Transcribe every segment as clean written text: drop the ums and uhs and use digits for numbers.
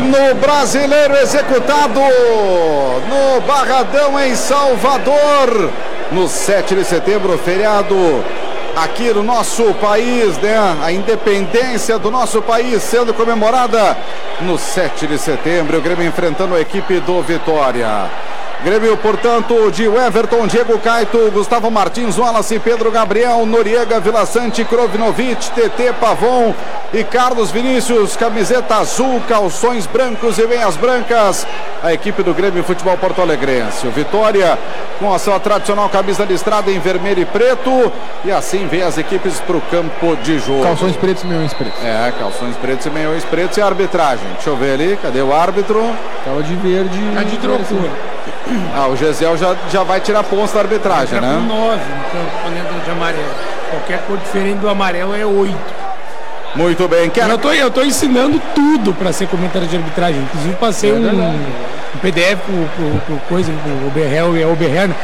Hino brasileiro executado no Barradão, em Salvador, no 7 de setembro, feriado aqui no nosso país, né? A independência do nosso país sendo comemorada no 7 de setembro. O Grêmio enfrentando a equipe do Vitória. Grêmio, portanto, de Everton, Diego Caito, Gustavo Martins, Wallace, Pedro Gabriel, Noriega, Vila Sante, Krovinovic, TT, Pavon e Carlos Vinícius. Camiseta azul, calções brancos e meias brancas. A equipe do Grêmio Futebol Porto-Alegrense. O Vitória com a sua tradicional camisa listrada em vermelho e preto. E assim vem as equipes para o campo de jogo. Calções pretos e meiões pretos. É, calções pretos e meiões pretos. E a arbitragem? Deixa eu ver ali, cadê o árbitro? Tava de verde. A de trocura. O Gesiel já vai tirar pontos da arbitragem, né? 9 no campo, quando entra de amarelo. Qualquer cor diferente do amarelo é 8. Muito bem. Eu tô ensinando tudo para ser comentário de arbitragem. Inclusive passei um PDF pro Oberher, né?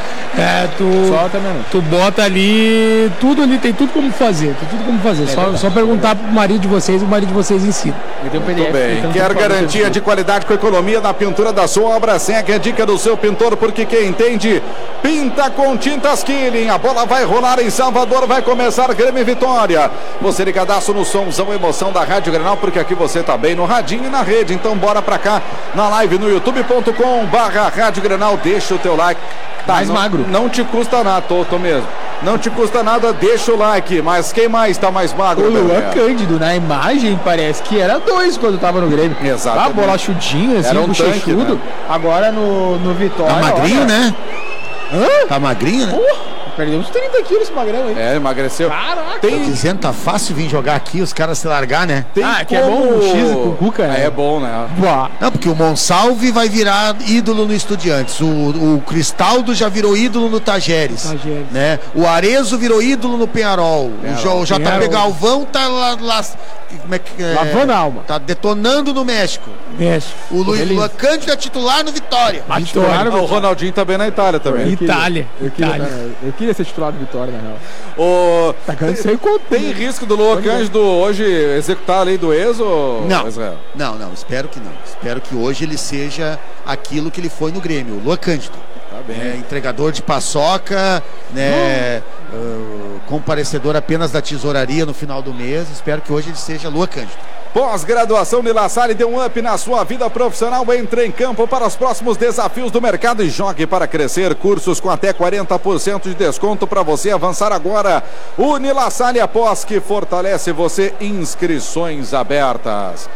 Tu bota ali, tudo ali, tem tudo como fazer. Só perguntar pro marido de vocês, o marido de vocês ensina. Muito bem. Quer garantia de qualidade com economia na pintura da sua obra? Segue a dica do seu pintor, porque quem entende, pinta com tintas Killing. A bola vai rolar em Salvador, vai começar Grêmio e Vitória. Você ligadaço no somzão emoção da Rádio Grenal, porque aqui você tá bem no radinho e na rede. Então bora pra cá, na live no youtube.com/Rádio Grenal. Deixa o teu like. Tá, mais magro. Não te custa nada, tô mesmo. Não te custa nada, deixa o like. Mas quem mais tá mais magro? O Luan Cândido, na imagem, parece que era 2 quando tava no Grêmio. Exato. A bola chudinha, assim, era um bochechudo. Né? Agora no Vitória. Tá magrinho, né? Hã? Tá magrinho, né? Perdeu uns 30 quilos esse magrão aí. É, emagreceu. Caraca. Tô dizendo, tá fácil vir jogar aqui, os caras se largar, né? Que é bom o X com o Cuca, né? É bom, né? Boa. Não, porque o Monsalve vai virar ídolo no Estudiantes. O Cristaldo já virou ídolo no Tajeres. Né? O Arezo virou ídolo no Penharol. O JP Galvão tá lá como é que é? Lavando a alma. Tá detonando no México. O Luan Cândido é titular no Vitória. O Ronaldinho tá bem na Itália também. Itália. Eu queria ser titular do Vitória, na real. Tá ganhando sem conta. Tem risco do Luan Cândido hoje executar a lei do ex ou Israel? Não, espero que não. Espero que hoje ele seja aquilo que ele foi no Grêmio, o Luan Cândido. Tá bem. Entregador de paçoca, né? Comparecedor apenas da tesouraria no final do mês. Espero que hoje ele seja Luan Cândido. Pós-graduação Nila Salle deu um up na sua vida profissional. Entre em campo para os próximos desafios do mercado e jogue para crescer. Cursos com até 40% de desconto para você avançar agora. O Nila Salle, a pós que fortalece você. Inscrições abertas.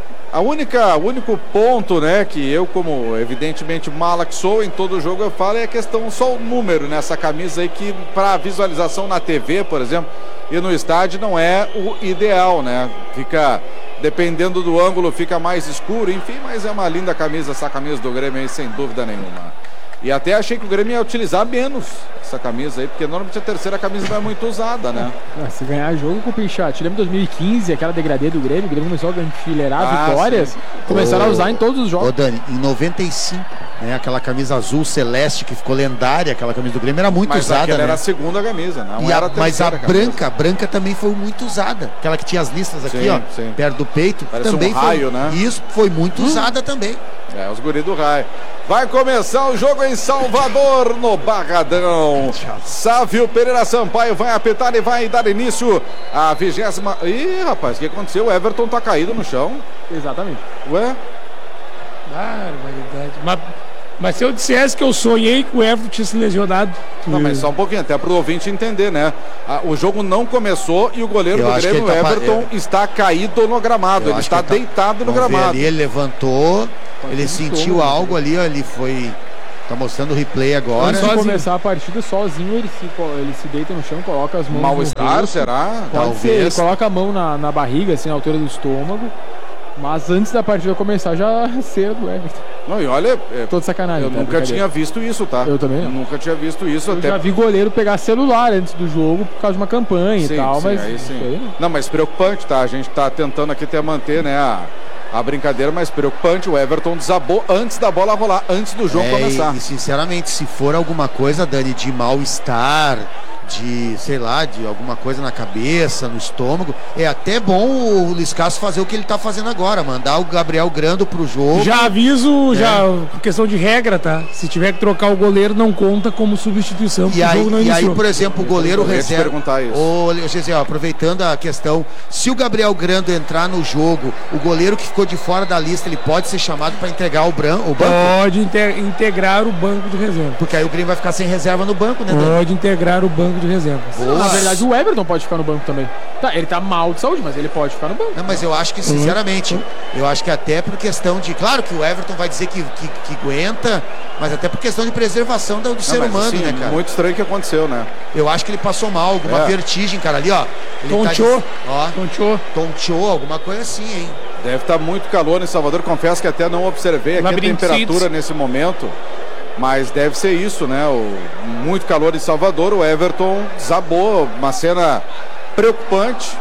O único ponto, né, que eu, como evidentemente mala que sou, em todo jogo eu falo, é a questão só o número nessa camisa aí, que para visualização na TV, por exemplo, e no estádio não é o ideal, né? Fica, dependendo do ângulo, fica mais escuro, enfim, mas é uma linda camisa, essa camisa do Grêmio aí, sem dúvida nenhuma. E até achei que o Grêmio ia utilizar menos essa camisa aí, porque normalmente a terceira camisa não é muito usada, né? Se ganhar jogo com o Pinchat, lembra 2015, aquela degradê do Grêmio, o Grêmio começou a enfileirar vitórias, começaram a usar em todos os jogos. Ô Dani, em 95, né, aquela camisa azul celeste que ficou lendária, aquela camisa do Grêmio era muito usada. Mas né? era a segunda camisa, não era a terceira. Mas a branca também foi muito usada. Aquela que tinha as listas aqui, sim. Perto do peito. Parece também um raio, né? Isso foi muito usada também. Os guris do raio. Vai começar o jogo em Salvador, no Barradão. Sávio Pereira Sampaio vai apertar e vai dar início à 20ª. Ih, rapaz, o que aconteceu? O Everton tá caído no chão. Exatamente. Ué? Barbaridade. Mas se eu dissesse que eu sonhei que o Everton tinha se lesionado... Não, mas só um pouquinho, até pro ouvinte entender, né? O jogo não começou e o goleiro do Grêmio, o Everton, está caído no gramado. Ele está deitado no gramado. Ali, ele levantou, ele sentiu algo ali, ele foi... Tá mostrando o replay agora. Antes de começar a partida, sozinho, ele se deita no chão, coloca as mãos mal-estar, será? Pode ser, ele coloca a mão na barriga, assim, na altura do estômago. Mas antes da partida começar, já cera do Everton. Não, e olha... Todo sacanagem. Eu nunca tinha visto isso, tá? Eu também não. Nunca tinha visto isso. Eu já vi goleiro pegar celular antes do jogo por causa de uma campanha e tal, mas... Aí sim. Não, mas preocupante, tá? A gente tá tentando aqui até manter, né, A brincadeira mais preocupante, o Everton desabou antes da bola rolar, antes do jogo começar. E sinceramente, se for alguma coisa, Dani, de mal-estar, de, sei lá, de alguma coisa na cabeça, no estômago, é até bom o Luiz Castro fazer o que ele tá fazendo agora, mandar o Gabriel Grando pro jogo. Já aviso, já questão de regra, tá? Se tiver que trocar o goleiro, não conta como substituição, e aí, por exemplo, o goleiro reserva. Aproveitando a questão, se o Gabriel Grando entrar no jogo, o goleiro que ficou de fora da lista, ele pode ser chamado para entregar o banco? Pode integrar o banco de reserva. Porque aí o Grêmio vai ficar sem reserva no banco, né? Pode integrar o banco de reservas. Na verdade, o Everton pode ficar no banco também. Tá, ele tá mal de saúde, mas ele pode ficar no banco. Não, mas eu acho que, sinceramente, eu acho que até por questão de... Claro que o Everton vai dizer que aguenta, mas até por questão de preservação do ser humano, assim, né, cara? Muito estranho que aconteceu, né? Eu acho que ele passou mal, alguma vertigem, cara, ali, ó. Tonchou, alguma coisa assim, hein? Deve estar muito calor em Salvador, confesso que até não observei aqui a temperatura nesse momento. Mas deve ser isso, né? Muito calor em Salvador, o Everton desabou, uma cena preocupante.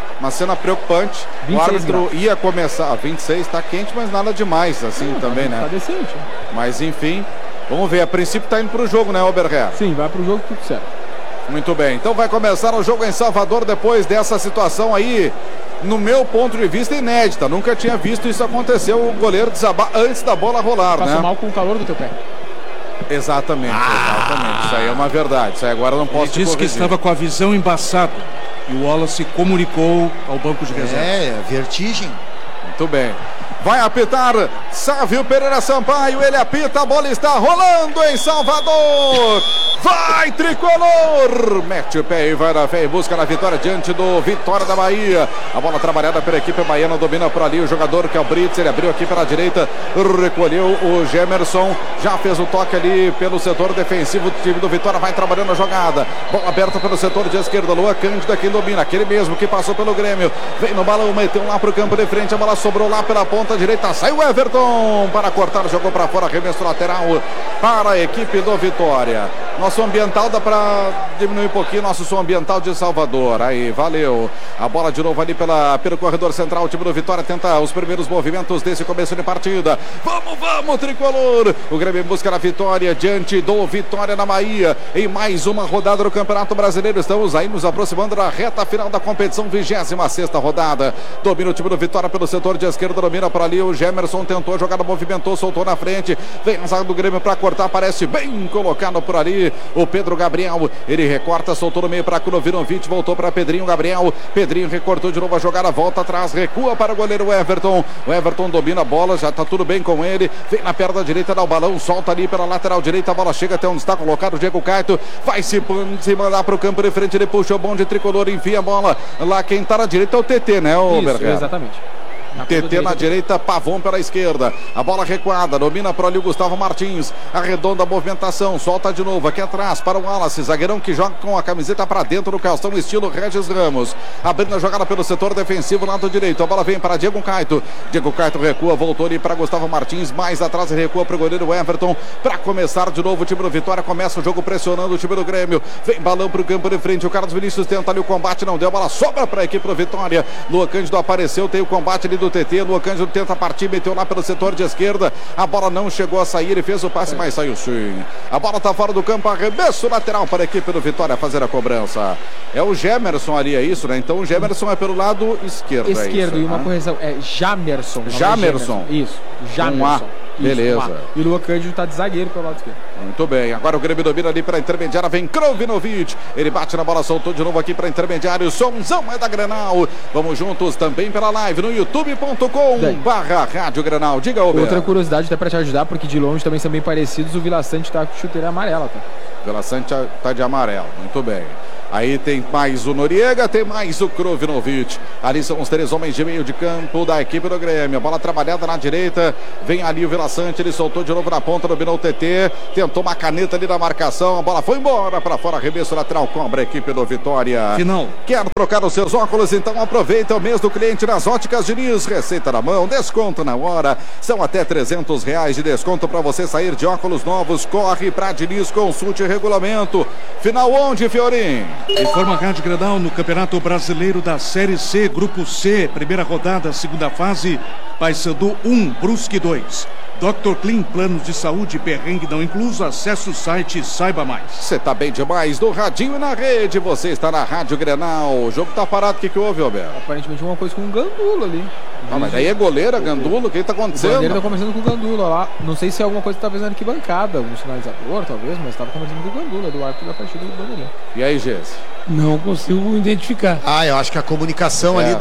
O árbitro ia começar, 26, tá quente, mas nada demais, assim, também, né? Tá decente. Mas enfim, vamos ver, a princípio tá indo pro jogo, né, Oberher? Sim, vai pro jogo, tudo certo. Muito bem, então vai começar o jogo em Salvador depois dessa situação aí, no meu ponto de vista, inédita. Nunca tinha visto isso acontecer, o goleiro desabar antes da bola rolar, né? Passou mal com o calor do teu pé. Exatamente. Isso aí é uma verdade. Isso aí agora eu não posso Ele disse que estava com a visão embaçada e o Wallace comunicou ao banco de reserva. Vertigem. Muito bem. Vai apitar Sávio Pereira Sampaio, ele apita, a bola está rolando em Salvador. Vai, Tricolor! Mete o pé e vai na fé e busca na vitória diante do Vitória da Bahia. A bola trabalhada pela equipe baiana, domina por ali o jogador que é o Brits, ele abriu aqui pela direita, recolheu o Gemerson, já fez o toque ali pelo setor defensivo do time do Vitória, vai trabalhando a jogada. Bola aberta pelo setor de esquerda, Lua Cândido aqui domina, aquele mesmo que passou pelo Grêmio, vem no balão, meteu lá pro campo de frente, a bola sobrou lá pela ponta direita, saiu Everton para cortar, jogou para fora, arremesso lateral para a equipe do Vitória. Nosso ambiental dá para diminuir um pouquinho, nosso som ambiental de Salvador. Aí, valeu. A bola de novo ali pelo corredor central. O time do Vitória tenta os primeiros movimentos desse começo de partida. Vamos, Tricolor. O Grêmio busca a vitória diante do Vitória na Bahia. Em mais uma rodada do Campeonato Brasileiro. Estamos aí nos aproximando da reta final da competição, 26ª rodada. Domina o time do Vitória pelo setor de esquerda, domina por ali. O Gemerson tentou, a jogada movimentou, soltou na frente. Vem a zaga do Grêmio para cortar, parece bem colocado por ali. O Pedro Gabriel, ele recorta, soltou no meio para Kunovinovic, voltou para Pedrinho Gabriel. Pedrinho recortou de novo a jogada, volta atrás, recua para o goleiro Everton. O Everton domina a bola, já está tudo bem com ele. Vem na perna direita, dá o balão, solta ali pela lateral direita, a bola chega até onde está colocado o Diego Caito. Vai se mandar para o campo de frente, ele puxa o bonde tricolor, enfia a bola. Lá quem está na direita é o TT, né, o Berger? Exatamente. TT na direita, Pavon pela esquerda. A bola recuada, domina para ali o Gustavo Martins. Arredonda a movimentação, solta de novo aqui atrás para o Wallace, zagueirão que joga com a camiseta para dentro do calção, estilo Regis Ramos. Abrindo a jogada pelo setor defensivo, lado direito. A bola vem para Diego Caito. Diego Caito recua, voltou ali para Gustavo Martins. Mais atrás ele recua para o goleiro Everton. Para começar de novo o time do Vitória. Começa o jogo pressionando o time do Grêmio. Vem balão para o campo de frente. O Carlos Vinícius tenta ali o combate, não deu. A bola sobra para a equipe do Vitória. Lua Cândido apareceu, tem o combate ali do TT. Lua Cândido tenta partir, meteu lá pelo setor de esquerda. A bola não chegou a sair, ele fez o passe, mas saiu sim. A bola está fora do campo, arremesso lateral para a equipe do Vitória fazer a cobrança. É o Gemerson ali, é isso, né? Então o Gemerson é pelo lado esquerdo. Esquerdo, é isso, e uma correção, é Jamerson. Jamerson. Isso, Jamerson. Beleza. E o Lua Cândido está de zagueiro pelo lado esquerdo. Muito bem, agora o Grêmio domina ali para a intermediária, vem Krovinovic, ele bate na bola, soltou de novo aqui para a intermediária, o somzão é da Grenal. Vamos juntos também pela live no youtube.com/Rádio Grenal. Diga, Ober. Outra curiosidade até para te ajudar, porque de longe também são bem parecidos, o Vila Sante está com chuteira amarela, tá? Vila Sante está de amarelo, muito bem. Aí tem mais o Noriega, tem mais o Krovinovic. Ali são os 3 homens de meio de campo da equipe do Grêmio. A bola trabalhada na direita. Vem ali o Vila Sante, ele soltou de novo na ponta, dominou o TT. Tentou uma caneta ali na marcação. A bola foi embora para fora, arremesso lateral, cobra a equipe do Vitória. Final. Quer trocar os seus óculos? Então aproveita o mês do cliente nas Óticas Diniz. Receita na mão, desconto na hora. São até R$300 de desconto para você sair de óculos novos. Corre para Diniz, consulte regulamento. Final onde, Fiorim? Informa a Rádio Grenal no Campeonato Brasileiro da Série C, Grupo C, primeira rodada, segunda fase, Paysandu 1, Brusque 2. Dr. Clean, planos de saúde, perrengue não incluso, acesse o site e saiba mais. Você tá bem demais no radinho e na rede, você está na Rádio Grenal. O jogo tá parado, o que houve, Roberto? Aparentemente uma coisa com um Gandula ali. Ah, mas aí é goleira, Gandulo, o que tá acontecendo? O goleiro tá conversando com o Gandula lá. Não sei se é alguma coisa que tá fazendo arquibancada, um sinalizador talvez, mas tava conversando com o Gandula, do árbitro da partida do Bandeirinha. E aí, Gess? Não consigo identificar. Eu acho que a comunicação ali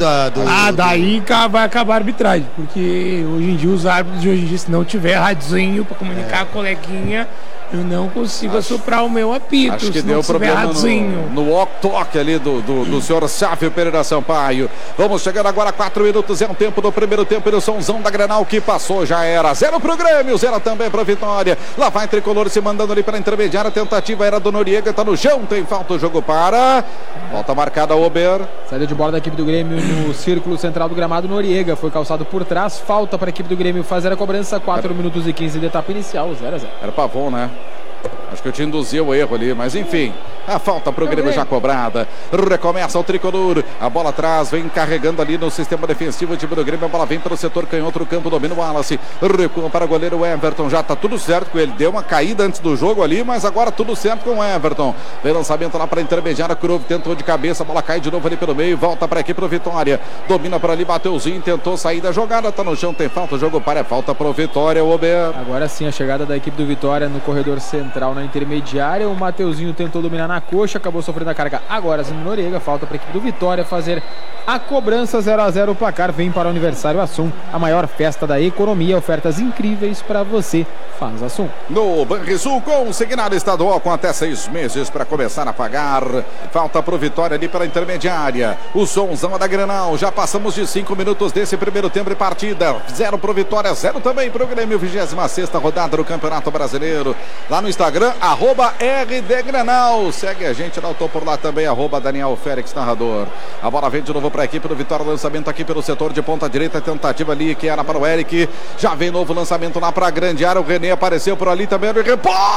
daí vai acabar a arbitragem, porque hoje em dia os árbitros de hoje em dia, se não tiver radinho pra comunicar a coleguinha, eu não consigo assoprar o meu apito. Acho que deu problema no walk-talk ali do senhor Sávio Pereira Sampaio. Vamos chegando agora a 4 minutos, é um tempo do primeiro tempo e o somzão da Grenal que passou, já era 0 pro Grêmio, 0 também pra Vitória. Lá vai Tricolor se mandando ali para intermediária, a tentativa era do Noriega, tá no chão, tem falta, o jogo para. Volta marcada, Ober. Saída de bola da equipe do Grêmio no círculo central do gramado, Noriega foi calçado por trás, falta para a equipe do Grêmio fazer a cobrança, 4 minutos e 15 de etapa inicial, 0-0. Era Pavon, né? Acho que eu te induzi o erro ali, mas enfim, a falta pro Grêmio já cobrada. Recomeça o Tricolor, a bola atrás, vem carregando ali no sistema defensivo o time do Grêmio, a bola vem pelo setor canhoto do campo, domina o Wallace, recua para o goleiro Everton, já tá tudo certo com ele, deu uma caída antes do jogo ali, mas agora tudo certo com o Everton. Vem lançamento lá para intermediária, Curvo tentou de cabeça, a bola cai de novo ali pelo meio, volta para aqui pro Vitória, domina por ali, Mateuzinho, tentou sair da jogada, tá no chão, tem falta, o jogo para, é falta pro Vitória, Ober. Agora sim a chegada da equipe do Vitória no corredor central na intermediária, o Mateuzinho tentou dominar na coxa, acabou sofrendo a carga agora Zé Noriega, falta para a equipe do Vitória fazer a cobrança, 0-0 o placar, vem para o aniversário Assum, a maior festa da economia, ofertas incríveis para você, faz Assum. No Banrisul, consignado estadual com até 6 meses para começar a pagar, falta para o Vitória ali pela intermediária, o somzão da Grenal, já passamos de 5 minutos desse primeiro tempo de partida, 0 para o Vitória, 0 também para o Grêmio, 26ª rodada do Campeonato Brasileiro, lá no Instagram, @RDGrenal, segue a gente lá, eu tô por lá também, @Daniel Félix, narrador. A bola vem de novo para a equipe do Vitória, lançamento aqui pelo setor de ponta direita, tentativa ali que era para o Eric, já vem novo lançamento lá para a grande área, o René apareceu por ali também, no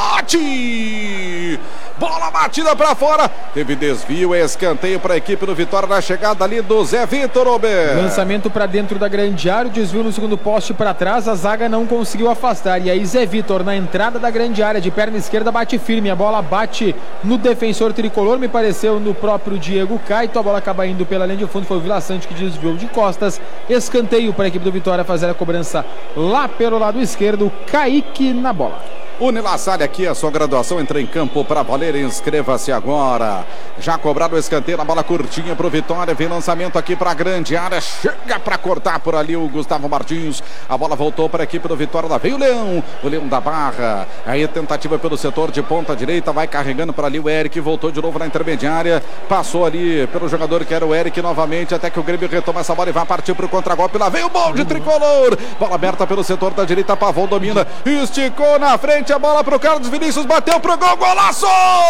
rebote, bola batida para fora, teve desvio, escanteio para a equipe do Vitória na chegada ali do Zé Vitor, Robert. Lançamento para dentro da grande área, o desvio no segundo poste para trás, a zaga não conseguiu afastar, e aí Zé Vitor na entrada da grande área, de perna esquerda, bate firme, a bola bate no defensor tricolor, me pareceu no próprio Diego Caito, a bola acaba indo pela linha de fundo, foi o Vila Sante que desviou de costas, escanteio para a equipe do Vitória fazer a cobrança lá pelo lado esquerdo, Kaique na bola. Unilassalle aqui, a sua graduação entra em campo para valer, inscreva-se agora. Já cobrado o escanteio, a bola curtinha para o Vitória, vem lançamento aqui para a grande área, chega para cortar por ali o Gustavo Martins, a bola voltou para a equipe do Vitória, lá veio o Leão da Barra, aí a tentativa pelo setor de ponta direita, vai carregando para ali o Eric, voltou de novo na intermediária, passou ali pelo jogador que era o Eric novamente, até que o Grêmio retoma essa bola e vai partir para o contragolpe, lá veio o gol de Tricolor, bola aberta pelo setor da direita, Pavon domina, esticou na frente, a bola pro Carlos Vinícius, bateu pro gol, golaço!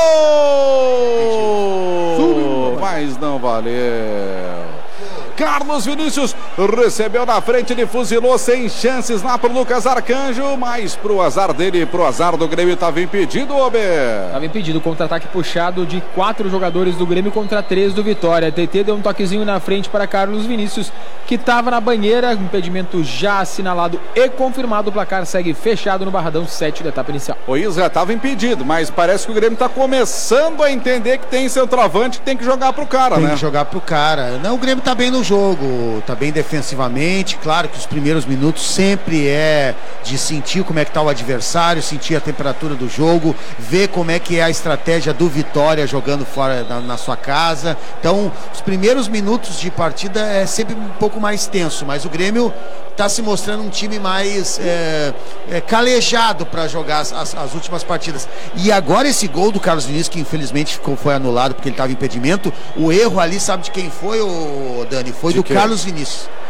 Mas não valeu. Carlos Vinícius recebeu na frente, ele fuzilou sem chances lá pro Lucas Arcanjo, mas pro azar dele, pro azar do Grêmio, estava impedido, Ober. Estava impedido, contra-ataque puxado de 4 jogadores do Grêmio contra 3 do Vitória. TT deu um toquezinho na frente para Carlos Vinícius, que estava na banheira, impedimento já assinalado e confirmado, o placar segue fechado no Barradão, 7 da etapa inicial. O Isra estava impedido, mas parece que o Grêmio está começando a entender que tem centroavante que tem que jogar pro cara, né? Tem que jogar pro cara. Não, o Grêmio tá bem no jogo, tá bem defensivamente, claro que os primeiros minutos sempre é de sentir como é que tá o adversário, sentir a temperatura do jogo, ver como é que é a estratégia do Vitória jogando fora na sua casa. Então, os primeiros minutos de partida é sempre um pouco mais tenso, mas o Grêmio tá se mostrando um time mais calejado para jogar as últimas partidas. E agora esse gol do Carlos Vinícius, que infelizmente foi anulado porque ele estava em impedimento, o erro ali, sabe de quem foi, Dani? Foi do Carlos Vinícius.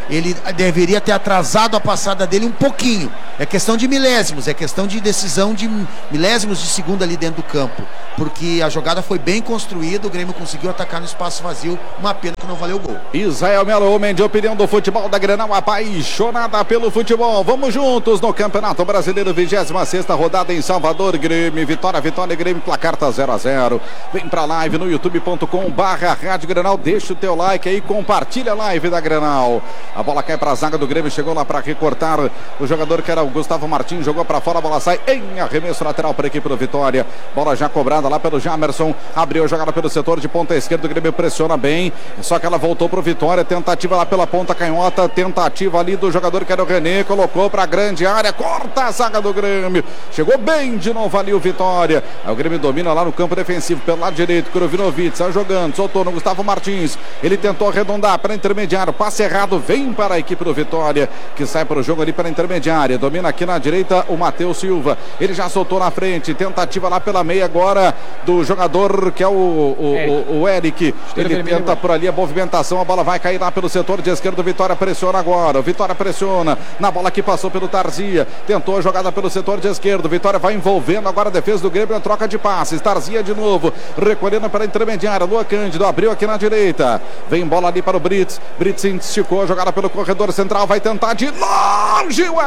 ele deveria ter atrasado a passada dele um pouquinho. É questão de milésimos, é questão de decisão de milésimos de segundo ali dentro do campo. Porque a jogada foi bem construída, o Grêmio conseguiu atacar no espaço vazio, uma pena que não valeu o gol. Israel Melo, homem de opinião do futebol da Grenal, apaixonada pelo futebol. Vamos juntos no Campeonato Brasileiro, 26ª rodada em Salvador. Grêmio, vitória e Grêmio, placar tá 0-0. Vem pra live no youtube.com/Rádio Grenal, deixa o teu like aí, compartilha a live da Grenal. A bola cai pra zaga do Grêmio, chegou lá pra recortar o jogador que era o Gustavo Martins, jogou pra fora, a bola sai em arremesso lateral para a equipe do Vitória. Bola já cobrada lá pelo Jamerson, abriu a jogada pelo setor de ponta esquerda, o Grêmio pressiona bem, só que ela voltou pro Vitória, tentativa lá pela ponta canhota, tentativa ali do jogador que era o René, colocou pra grande área, corta a zaga do Grêmio, chegou bem de novo ali o Vitória. Aí o Grêmio domina lá no campo defensivo, pelo lado direito, Krovinovic, saiu jogando, soltou no Gustavo Martins, ele tentou arredondar para intermediário, passe errado, vem para a equipe do Vitória, que sai para o jogo ali para a intermediária, domina aqui na direita o Matheus Silva, ele já soltou na frente, tentativa lá pela meia agora do jogador que é o Eric, ele tenta por ali a movimentação, a bola vai cair lá pelo setor de esquerdo, Vitória pressiona agora, o Vitória pressiona, na bola que passou pelo Tarzia, tentou a jogada pelo setor de esquerdo, Vitória vai envolvendo agora a defesa do Grêmio, a troca de passes, Tarzia de novo, recolhendo para a intermediária, Lua Cândido, abriu aqui na direita, vem bola ali para o Brits, Brits esticou a jogada pelo corredor central, vai tentar de longe o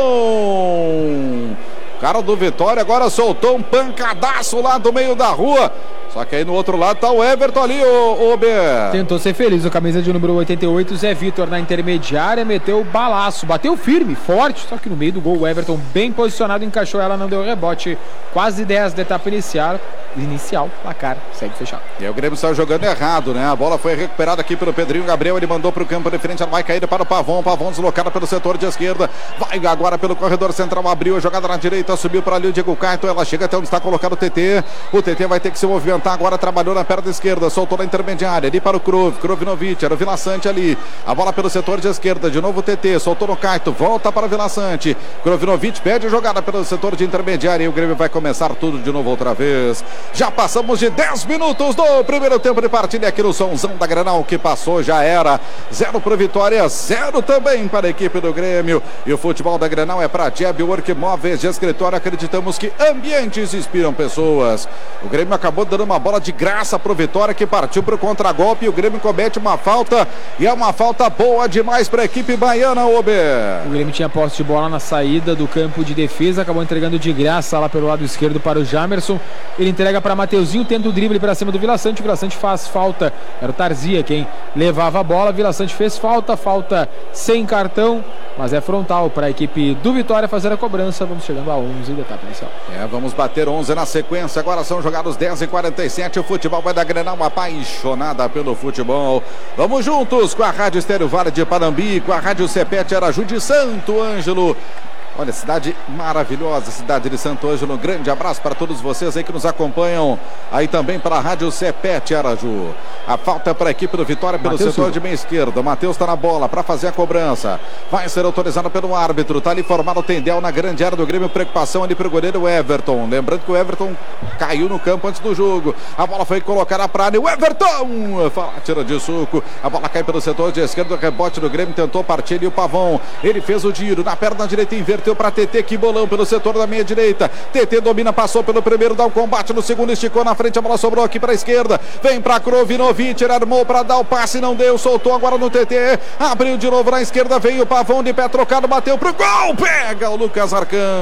Everton, cara do Vitória agora soltou um pancadaço lá do meio da rua. Só que aí no outro lado tá o Everton ali, o Ber. Tentou ser feliz, o camisa de número 88, Zé Vitor na intermediária, meteu o balaço, bateu firme, forte, só que no meio do gol o Everton bem posicionado, encaixou ela, não deu rebote, quase 10 da etapa inicial, placar, segue fechado. E aí o Grêmio saiu jogando errado, né? A bola foi recuperada aqui pelo Pedrinho Gabriel, ele mandou pro campo de frente, ela vai cair para o Pavon deslocada pelo setor de esquerda, vai agora pelo corredor central, abriu a jogada na direita, subiu para ali o Diego Caio, ela chega até onde está colocado o TT vai ter que se movimentar agora, trabalhou na perna esquerda, soltou na intermediária, ali para o Krovinovic, era o Vila Sante ali, a bola pelo setor de esquerda, de novo o TT, soltou no Caito, volta para o Vila Sante, Krovinovic pede a jogada pelo setor de intermediária e o Grêmio vai começar tudo de novo outra vez. Já passamos de 10 minutos do primeiro tempo de partida aqui no Somzão da Grenal, que passou, já era 0 para Vitória, 0 também para a equipe do Grêmio, e o futebol da Grenal é para Jeb Work Móveis de Escritório, acreditamos que ambientes inspiram pessoas. O Grêmio acabou dando uma bola de graça pro Vitória, que partiu pro contragolpe, e o Grêmio comete uma falta, e é uma falta boa demais para a equipe baiana, Ober. O Grêmio tinha posse de bola na saída do campo de defesa, acabou entregando de graça lá pelo lado esquerdo para o Jamerson, ele entrega para Mateuzinho, tenta o drible para cima do Vila Sante, o Vila Sante faz falta, era o Tarzia quem levava a bola, Vila Sante fez falta sem cartão, mas é frontal para a equipe do Vitória fazer a cobrança, vamos chegando a 11 da etapa inicial. Vamos bater 11 na sequência, agora são jogados 10h47, o futebol vai da Grenal, apaixonada pelo futebol. Vamos juntos com a Rádio Estéreo Vale de Panambi, com a Rádio Cepete Araju de Santo Ângelo. Olha, cidade maravilhosa, cidade de Santo Ângelo. Um grande abraço para todos vocês aí que nos acompanham. Aí também para a Rádio Cepete Araju. A falta para a equipe do Vitória pelo setor de meia esquerda. O Matheus está na bola para fazer a cobrança. Vai ser autorizado pelo árbitro. Está ali formado o Tendel na grande área do Grêmio. Preocupação ali para o goleiro Everton. Lembrando que o Everton caiu no campo antes do jogo. A bola foi colocada para área. O Everton tira de suco. A bola cai pelo setor de esquerda. O rebote do Grêmio tentou partir ali o Pavon. Ele fez o giro na perna direita, inverteu para TT, que bolão pelo setor da meia direita. TT domina, passou pelo primeiro, dá o combate no segundo, esticou na frente, a bola sobrou aqui para a esquerda, vem para Krovinovic, ele armou para dar o passe, não deu, soltou agora no TT, abriu de novo na esquerda, veio o Pavão de pé trocado, bateu pro gol, pega o Lucas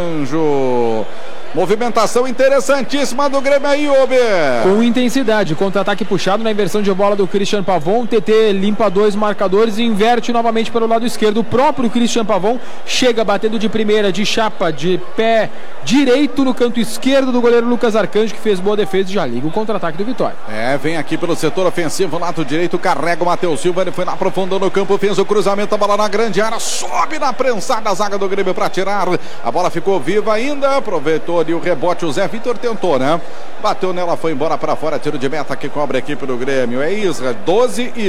Arcanjo. Movimentação interessantíssima do Grêmio aí, Ober. Com intensidade, contra-ataque puxado na inversão de bola do Christian Pavon. TT limpa dois marcadores e inverte novamente para o lado esquerdo. O próprio Christian Pavon chega batendo de primeira, de chapa, de pé direito no canto esquerdo do goleiro Lucas Arcanjo, que fez boa defesa e já liga o contra-ataque do Vitória. Vem aqui pelo setor ofensivo, lado direito, carrega o Matheus Silva, ele foi lá aprofundando o campo, fez o cruzamento, a bola na grande área, sobe na prensada a zaga do Grêmio para tirar. A bola ficou viva ainda, aproveitou ali o rebote, o Zé Vitor tentou, né? Bateu nela, foi embora para fora, tiro de meta que cobra a equipe do Grêmio. É isso,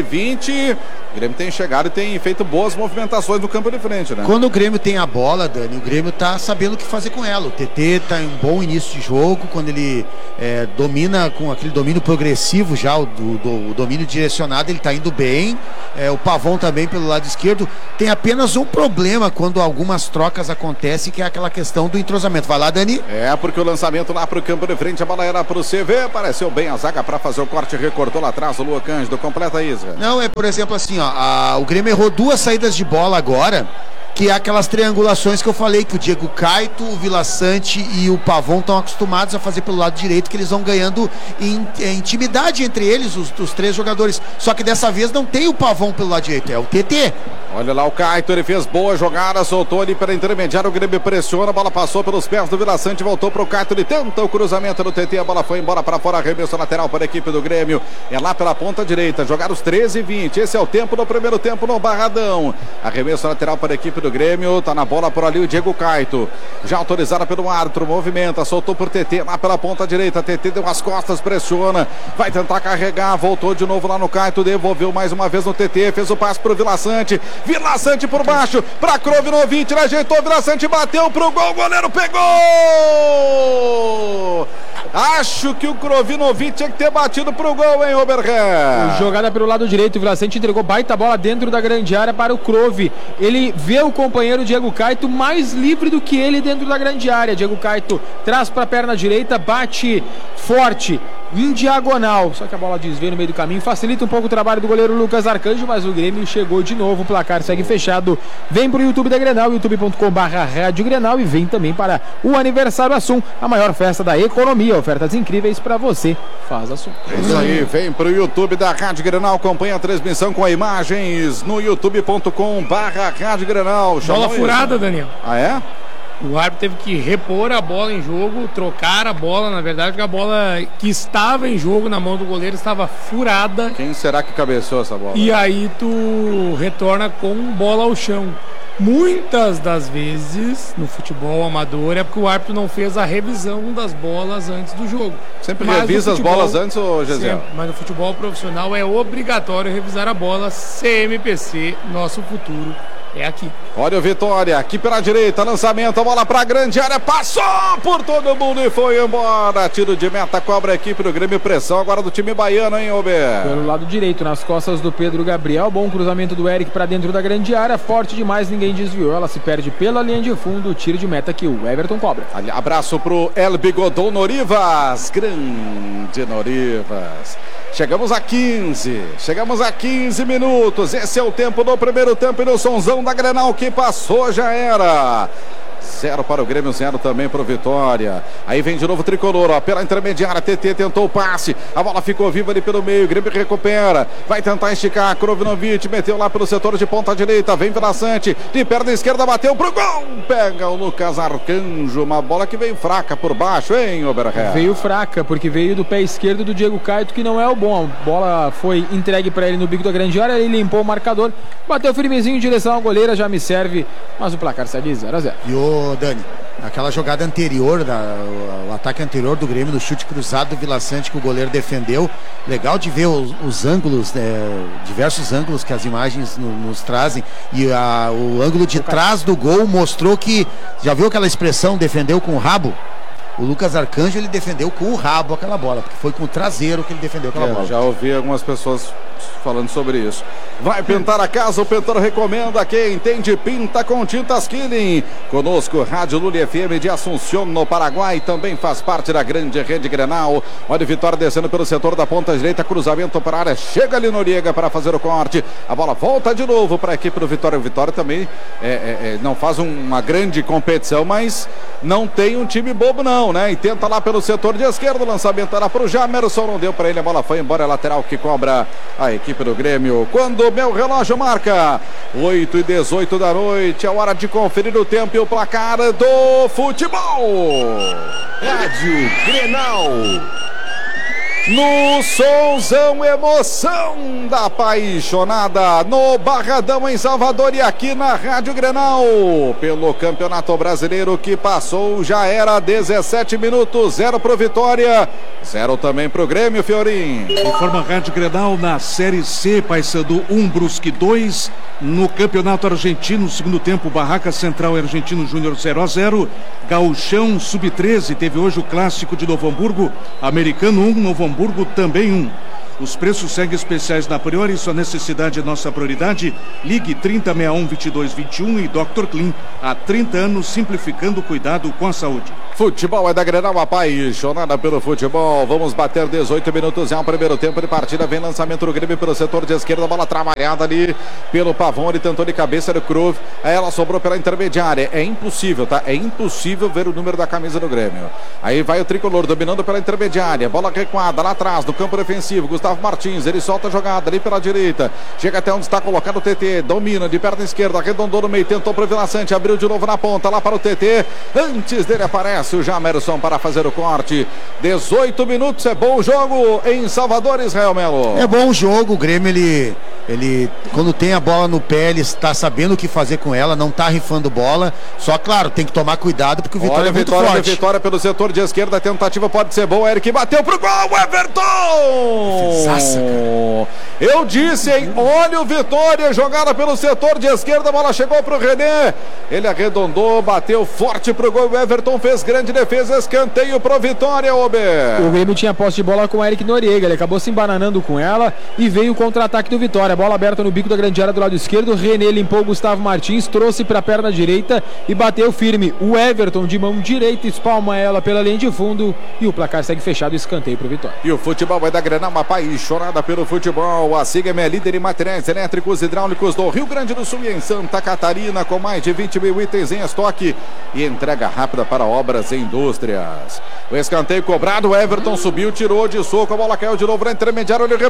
12h20. O Grêmio tem chegado e tem feito boas movimentações no campo de frente, né? Quando o Grêmio tem a bola, Dani, o Grêmio tá sabendo o que fazer com ela. O TT tá em um bom início de jogo, quando ele domina com aquele domínio progressivo já, o domínio direcionado, ele tá indo bem. O Pavão também pelo lado esquerdo. Tem apenas um problema quando algumas trocas acontecem, que é aquela questão do entrosamento. Vai lá, Dani. Porque o lançamento lá pro campo de frente, a bola era pro CV, apareceu bem a zaga para fazer o corte, recortou lá atrás o Lua Cândido, completa isso. Não, por exemplo, assim, o Grêmio errou 2 saídas de bola agora, que é aquelas triangulações que eu falei, que o Diego Caito, o Vila Sante e o Pavão estão acostumados a fazer pelo lado direito, que eles vão ganhando intimidade entre eles, os 3 jogadores. Só que dessa vez não tem o Pavão pelo lado direito, é o TT. Olha lá o Caito, ele fez boa jogada, soltou ali para intermediário, o Grêmio pressiona, a bola passou pelos pés do Vila Sante, voltou para o Caito, ele tenta o cruzamento do TT, a bola foi embora para fora, arremesso lateral para a equipe do Grêmio, é lá pela ponta direita, jogar os 13:20, esse é o tempo do primeiro tempo no Barradão, arremesso lateral para a equipe do Grêmio, tá na bola por ali o Diego Caito, já autorizada pelo árbitro, movimenta, soltou por TT, lá pela ponta direita, TT deu as costas, pressiona, vai tentar carregar, voltou de novo lá no Caito, devolveu mais uma vez no TT, fez o passe pro Vila Sante, Vila Sante por baixo, pra Krovinovic, ele ajeitou, Vila Sante bateu pro gol, o goleiro pegou! Acho que o Krovinovic tinha que ter batido pro gol, hein, Oberhan? Jogada pelo lado direito, o Vila Sante entregou baita bola dentro da grande área para o Krove. Ele vê o companheiro Diego Caito mais livre do que ele dentro da grande área. Diego Caito traz para a perna direita, bate forte, em diagonal, só que a bola desvia no meio do caminho, facilita um pouco o trabalho do goleiro Lucas Arcanjo, mas o Grêmio chegou de novo, o placar segue fechado. Vem pro YouTube da Grenal, youtube.com/Rádio Grenal, e vem também para o Aniversário Assum, a maior festa da economia, ofertas incríveis para você, faz Assum. É isso aí, vem pro YouTube da Rádio Grenal, acompanha a transmissão com imagens no youtube.com/Rádio Grenal. Bola furada, Daniel. Ah, é? O árbitro teve que repor a bola em jogo, trocar a bola, na verdade, porque a bola que estava em jogo na mão do goleiro estava furada. Quem será que cabeceou essa bola? E aí tu retorna com bola ao chão. Muitas das vezes, no futebol amador, é porque o árbitro não fez a revisão das bolas antes do jogo. Sempre revisa as bolas antes, ô Gesiel? Mas no futebol profissional é obrigatório revisar a bola. CMPC, nosso futuro é aqui. Olha o Vitória, aqui pela direita, lançamento, a bola pra grande área, passou por todo mundo e foi embora. Tiro de meta, cobra a equipe do Grêmio, pressão agora do time baiano, hein, Ober? Pelo lado direito, nas costas do Pedro Gabriel, bom cruzamento do Eric pra dentro da grande área, forte demais, ninguém desviou, ela se perde pela linha de fundo, tiro de meta que o Everton cobra. Ali, abraço pro El Bigodon Norivas, grande Norivas. Chegamos a 15 minutos, esse é o tempo do primeiro tempo e no sonzão da Grenal que passou, já era. 0 para o Grêmio, 0 também para o Vitória. Aí vem de novo o Tricolor, ó, pela intermediária, TT tentou o passe, a bola ficou viva ali pelo meio, o Grêmio recupera, vai tentar esticar, Krovinovic meteu lá pelo setor de ponta direita, vem Vila Sante, de perna esquerda, bateu pro gol, pega o Lucas Arcanjo, uma bola que veio fraca por baixo, hein, Oberhan? Veio fraca, porque veio do pé esquerdo do Diego Caito, que não é o bom, a bola foi entregue para ele no bico da grande área, ele limpou o marcador, bateu firmezinho em direção à goleira, já me serve, mas o placar segue 0-0. Dani, aquela jogada anterior, o ataque anterior do Grêmio, do chute cruzado do Vila Sante que o goleiro defendeu, legal de ver os ângulos, diversos ângulos que as imagens nos trazem, e o ângulo de trás do gol mostrou que, já viu aquela expressão, defendeu com o rabo? O Lucas Arcanjo, ele defendeu com o rabo aquela bola, porque foi com o traseiro que ele defendeu aquela bola. Já ouvi algumas pessoas falando sobre isso. Vai pintar a casa, o pintor recomenda, quem entende pinta com tintas Killing. Conosco, Rádio Lula FM de Assunção, no Paraguai, também faz parte da grande rede Grenal. Olha o Vitória descendo pelo setor da ponta direita, cruzamento para a área, chega ali Noriega para fazer o corte, a bola volta de novo para a equipe do Vitória. O Vitória também não faz uma grande competição, mas não tem um time bobo não, né? E tenta lá pelo setor de esquerda, o lançamento era para o Jamerson, não deu para ele, a bola foi embora, lateral que cobra a equipe do Grêmio. Quando o meu relógio marca 8h18 da noite, é hora de conferir o tempo e o placar do futebol. Rádio Grenal. No somzão, emoção da apaixonada no Barradão em Salvador e aqui na Rádio Grenal. Pelo Campeonato Brasileiro que passou, já era 17 minutos, 0 pro Vitória, 0 também pro Grêmio, Fiorim. Informa a Rádio Grenal na Série C, Paysandu 1, Brusque 2. No Campeonato Argentino, segundo tempo, Barraca Central e Argentino Júnior 0-0. Gauchão Sub-13 teve hoje o clássico de Novo Hamburgo, Americano 1, Novo Hamburgo também 1. Os preços seguem especiais na Priori, sua necessidade é nossa prioridade. Ligue 3061-2221 e Dr. Clean. Há 30 anos simplificando o cuidado com a saúde. Futebol é da Grenal, apaixonada pelo futebol. Vamos bater 18 minutos, é um primeiro tempo de partida. Vem lançamento do Grêmio pelo setor de esquerda, bola trabalhada ali pelo Pavão, ele tentou de cabeça do Cruz. Aí ela sobrou pela intermediária. É impossível, tá? É impossível ver o número da camisa do Grêmio. Aí vai o tricolor dominando pela intermediária, bola recuada lá atrás no campo defensivo. Gustavo Martins, ele solta a jogada ali pela direita, chega até onde está colocado o TT, domina de perna esquerda, arredondou no meio, tentou pro Vila Sante, abriu de novo na ponta, lá para o TT, antes dele aparece o Jamerson para fazer o corte. 18 minutos, é bom jogo em Salvador, Israel Melo. É bom jogo, o Grêmio ele quando tem a bola no pé, ele está sabendo o que fazer com ela, não está rifando bola, só claro, tem que tomar cuidado porque o Vitória é muito forte. Vitória pelo setor de esquerda, a tentativa pode ser boa, Eric bateu pro gol, Everton! Nossa, eu disse, hein? Olha o Vitória, jogada pelo setor de esquerda, a bola chegou pro René, ele arredondou, bateu forte pro gol, o Everton fez grande defesa, escanteio pro Vitória, Ober. O Grêmio tinha posse de bola com o Eric Noriega, ele acabou se embananando com ela e veio o contra-ataque do Vitória, bola aberta no bico da grande área do lado esquerdo, René limpou o Gustavo Martins, trouxe pra perna direita e bateu firme, o Everton de mão direita espalma ela pela linha de fundo e o placar segue fechado, escanteio pro Vitória. E o futebol vai da Grenal, uma apaixonada pelo futebol. A Sigma é líder em materiais elétricos e hidráulicos do Rio Grande do Sul e em Santa Catarina, com mais de 20 mil itens em estoque e entrega rápida para obras e indústrias. O escanteio cobrado, o Everton subiu, tirou de soco, a bola caiu de novo na intermediária, olha o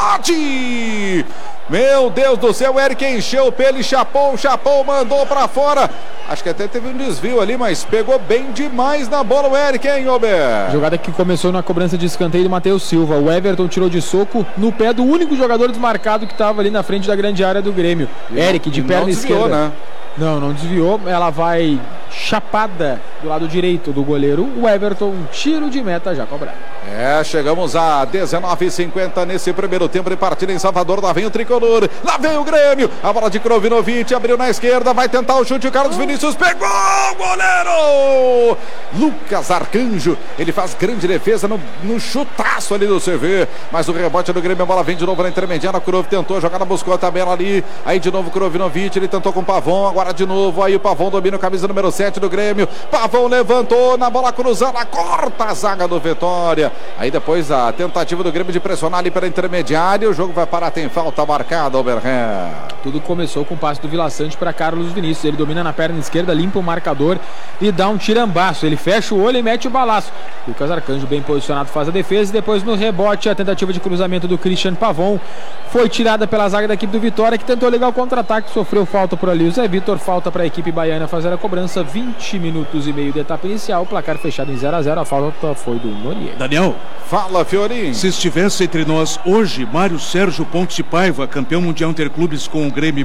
rebote! Meu Deus do céu, o Eric encheu o pelo e chapou, mandou para fora. Acho que até teve um desvio ali, mas pegou bem demais na bola o Eric, hein, Ober? Jogada que começou na cobrança de escanteio do Matheus Silva. O Everton tirou de soco no pé do único jogador desmarcado que estava ali na frente da grande área do Grêmio. Eric, de perna esquerda. Né? Não desviou. Ela vai chapada do lado direito do goleiro. O Everton, um tiro de meta já cobrado. Chegamos a 19h50 nesse primeiro tempo de partida em Salvador. Lá vem o tricolor, lá vem o Grêmio. A bola de Krovinovic, abriu na esquerda, vai tentar o chute. O Carlos Vinícius pegou o goleiro Lucas Arcanjo. Ele faz grande defesa no chutaço ali do CV. Mas o rebote do Grêmio, a bola vem de novo na intermediária. O Krov tentou, a jogada buscou a tabela ali. Aí de novo o Krovinovic, ele tentou com o Pavão. Agora de novo, aí o Pavão domina a camisa número 7 do Grêmio. Pavão levantou na bola cruzada, corta a zaga do Vitória. Aí depois a tentativa do Grêmio de pressionar ali pela intermediária. O jogo vai parar, tem falta marcada, Oberhan. Tudo começou com o passe do Vila Sante para Carlos Vinícius. Ele domina na perna esquerda, limpa o marcador e dá um tirambaço. Ele fecha o olho e mete o balaço. Lucas Arcanjo bem posicionado faz a defesa e depois no rebote a tentativa de cruzamento do Christian Pavão foi tirada pela zaga da equipe do Vitória, que tentou ligar o contra-ataque, sofreu falta por ali o Zé Vitor, falta para a equipe baiana fazer a cobrança. 20 minutos e meio de etapa inicial, placar fechado em 0-0, a falta foi do Noriega. Daniel, fala, Fiorim. Se estivesse entre nós hoje Mário Sérgio Pontes de Paiva, campeão mundial interclubes com o Grêmio em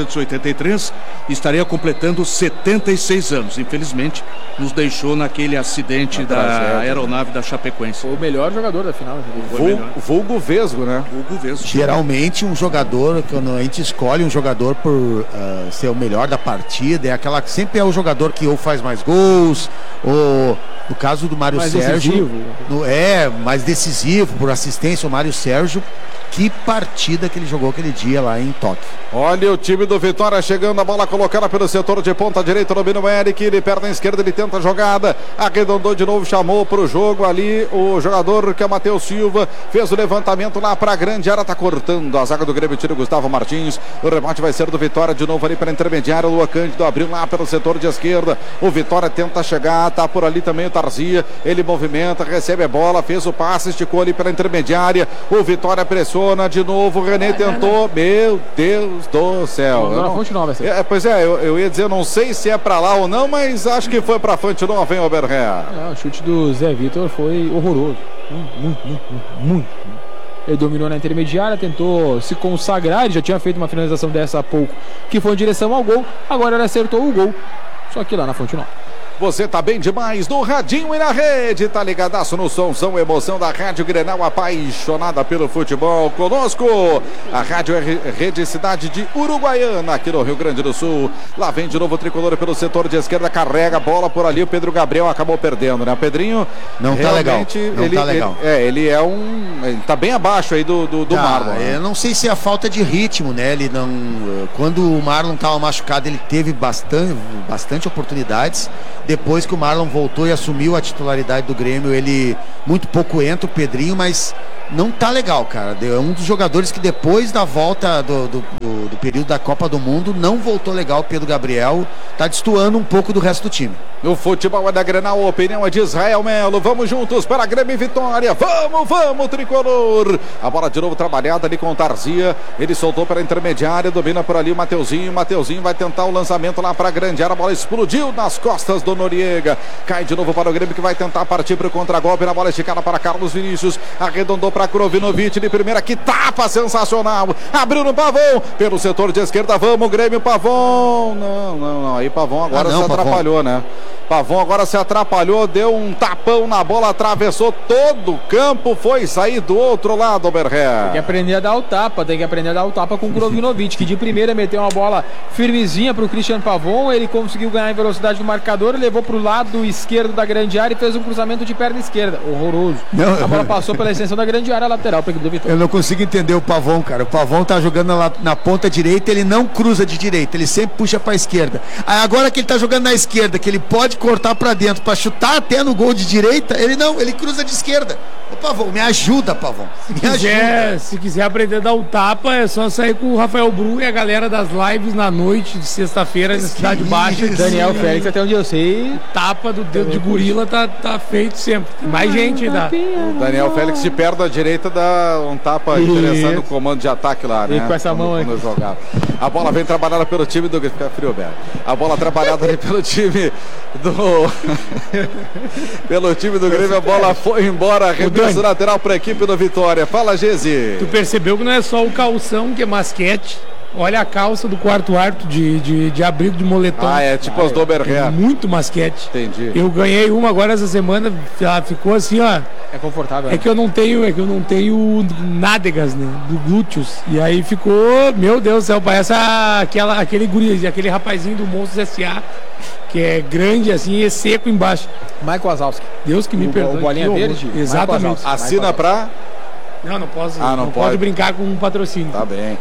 1983, estaria completando 76 anos. Infelizmente nos deixou naquele acidente da aeronave da Chapecoense. Foi o melhor jogador da final. Vulgo Vesgo, né? Vulgo Vesgo. Geralmente um jogador, quando a gente escolhe um jogador por ser o melhor da partida, sempre é o jogador que ou faz mais gols, ou no caso do Mário Sérgio, mais decisivo por assistência, o Mário Sérgio. Que partida que ele jogou aquele dia lá em Tóquio. Olha o time do Vitória chegando, a bola colocada pelo setor de ponta direita, domina o Eric, ele perna esquerda, ele tenta a jogada, arredondou de novo, chamou pro jogo ali o jogador que é o Matheus Silva, fez o levantamento lá pra grande área, tá cortando a zaga do Grêmio, tira o Gustavo Martins, o remate vai ser do Vitória de novo ali pela intermediária, o Lua Cândido abriu lá pelo setor de esquerda, o Vitória tenta chegar, tá por ali também o Tarzia, ele movimenta, recebe a bola, fez o passe, esticou ali pela intermediária, o Vitória pressiona de novo, o René tentou, meu Deus do céu. Pois é, eu ia dizer, não sei se é pra lá ou não, mas acho que foi pra Fonte Nova, hein, Oberré? O chute do Zé Vitor foi horroroso, muito. Ele dominou na intermediária, tentou se consagrar, ele já tinha feito uma finalização dessa há pouco, que foi em direção ao gol, agora ele acertou o gol, só que lá na Fonte Nova. Você tá bem demais no radinho e na rede, tá ligadaço no som, emoção da Rádio Grenal, apaixonada pelo futebol. Conosco, a Rádio Rede Cidade de Uruguaiana, aqui no Rio Grande do Sul. Lá vem de novo o tricolor pelo setor de esquerda, carrega a bola por ali, o Pedro Gabriel acabou perdendo, né? Pedrinho, não tá legal. Ele tá bem abaixo aí do Marlon. Eu não sei se é a falta de ritmo, né? Ele não, quando o Marlon tava machucado, ele teve bastante oportunidades. Depois que o Marlon voltou e assumiu a titularidade do Grêmio, ele muito pouco entra, o Pedrinho, mas não tá legal, cara. É um dos jogadores que depois da volta do período da Copa do Mundo não voltou legal. O Pedro Gabriel tá destoando um pouco do resto do time. O futebol é da Grenal, a opinião é de Israel Melo. Vamos juntos para a Grêmio e Vitória. Vamos, tricolor. A bola de novo trabalhada ali com o Tarzia. Ele soltou para a intermediária, domina por ali o Mateuzinho. Mateuzinho vai tentar o lançamento lá para a grande área. A bola explodiu nas costas do Noriega. Cai de novo para o Grêmio, que vai tentar partir para o contragolpe. Na bola esticada para Carlos Vinícius. Arredondou para Krovinovic de primeira. Que tapa sensacional. Abriu no Pavão. Pelo setor de esquerda, vamos, Grêmio, Pavão. Não. Aí Pavão agora se atrapalhou, né? Pavão agora se atrapalhou, deu um tapão na bola, atravessou todo o campo, foi sair do outro lado, Berré. Tem que aprender a dar o tapa com o Krovinovic, que de primeira meteu uma bola firmezinha para o Christian Pavão, ele conseguiu ganhar em velocidade do marcador, levou para o lado esquerdo da grande área e fez um cruzamento de perna esquerda, horroroso. A bola passou pela extensão da grande área lateral para a equipe do Vitória. Eu não consigo entender o Pavão, cara. O Pavão tá jogando na ponta direita, ele não cruza de direita, ele sempre puxa para a esquerda. Aí agora que ele tá jogando na esquerda, que ele pode cortar para dentro para chutar até no gol de direita, ele cruza de esquerda. Ô Pavão, me ajuda, Pavão. Se quiser aprender a dar o tapa, é só sair com o Rafael Bru e a galera das lives na noite de sexta-feira na Cidade Baixa. Daniel Félix, até onde eu sei, tapa do dedo de gorila tá feito sempre. Tem mais gente ainda. O Daniel Félix de perto da direita dá um tapa interessante no comando de ataque lá, né? E com essa mão quando jogar. A bola vem trabalhada pelo time do... Fica frio, Beto. A bola trabalhada ali pelo time pelo time do Grêmio, a bola foi embora, arremesso lateral para a equipe do Vitória. Fala, Gezi. Tu percebeu que não é só o calção que é masquete? Olha a calça do quarto árbitro de abrigo de moletom. É tipo as do Oberré. É muito masquete. Entendi. Eu ganhei uma agora essa semana, ficou assim, ó. É confortável. É que eu não tenho nádegas, né? Do glúteos. E aí ficou, meu Deus do céu, parece aquele guri, aquele rapazinho do Monstros S.A., que é grande assim e é seco embaixo. Michael Wazowski. Deus que me perdoe. O bolinha verde? Exatamente. Assina pra... Não posso. Não pode brincar com um patrocínio. Tá bem.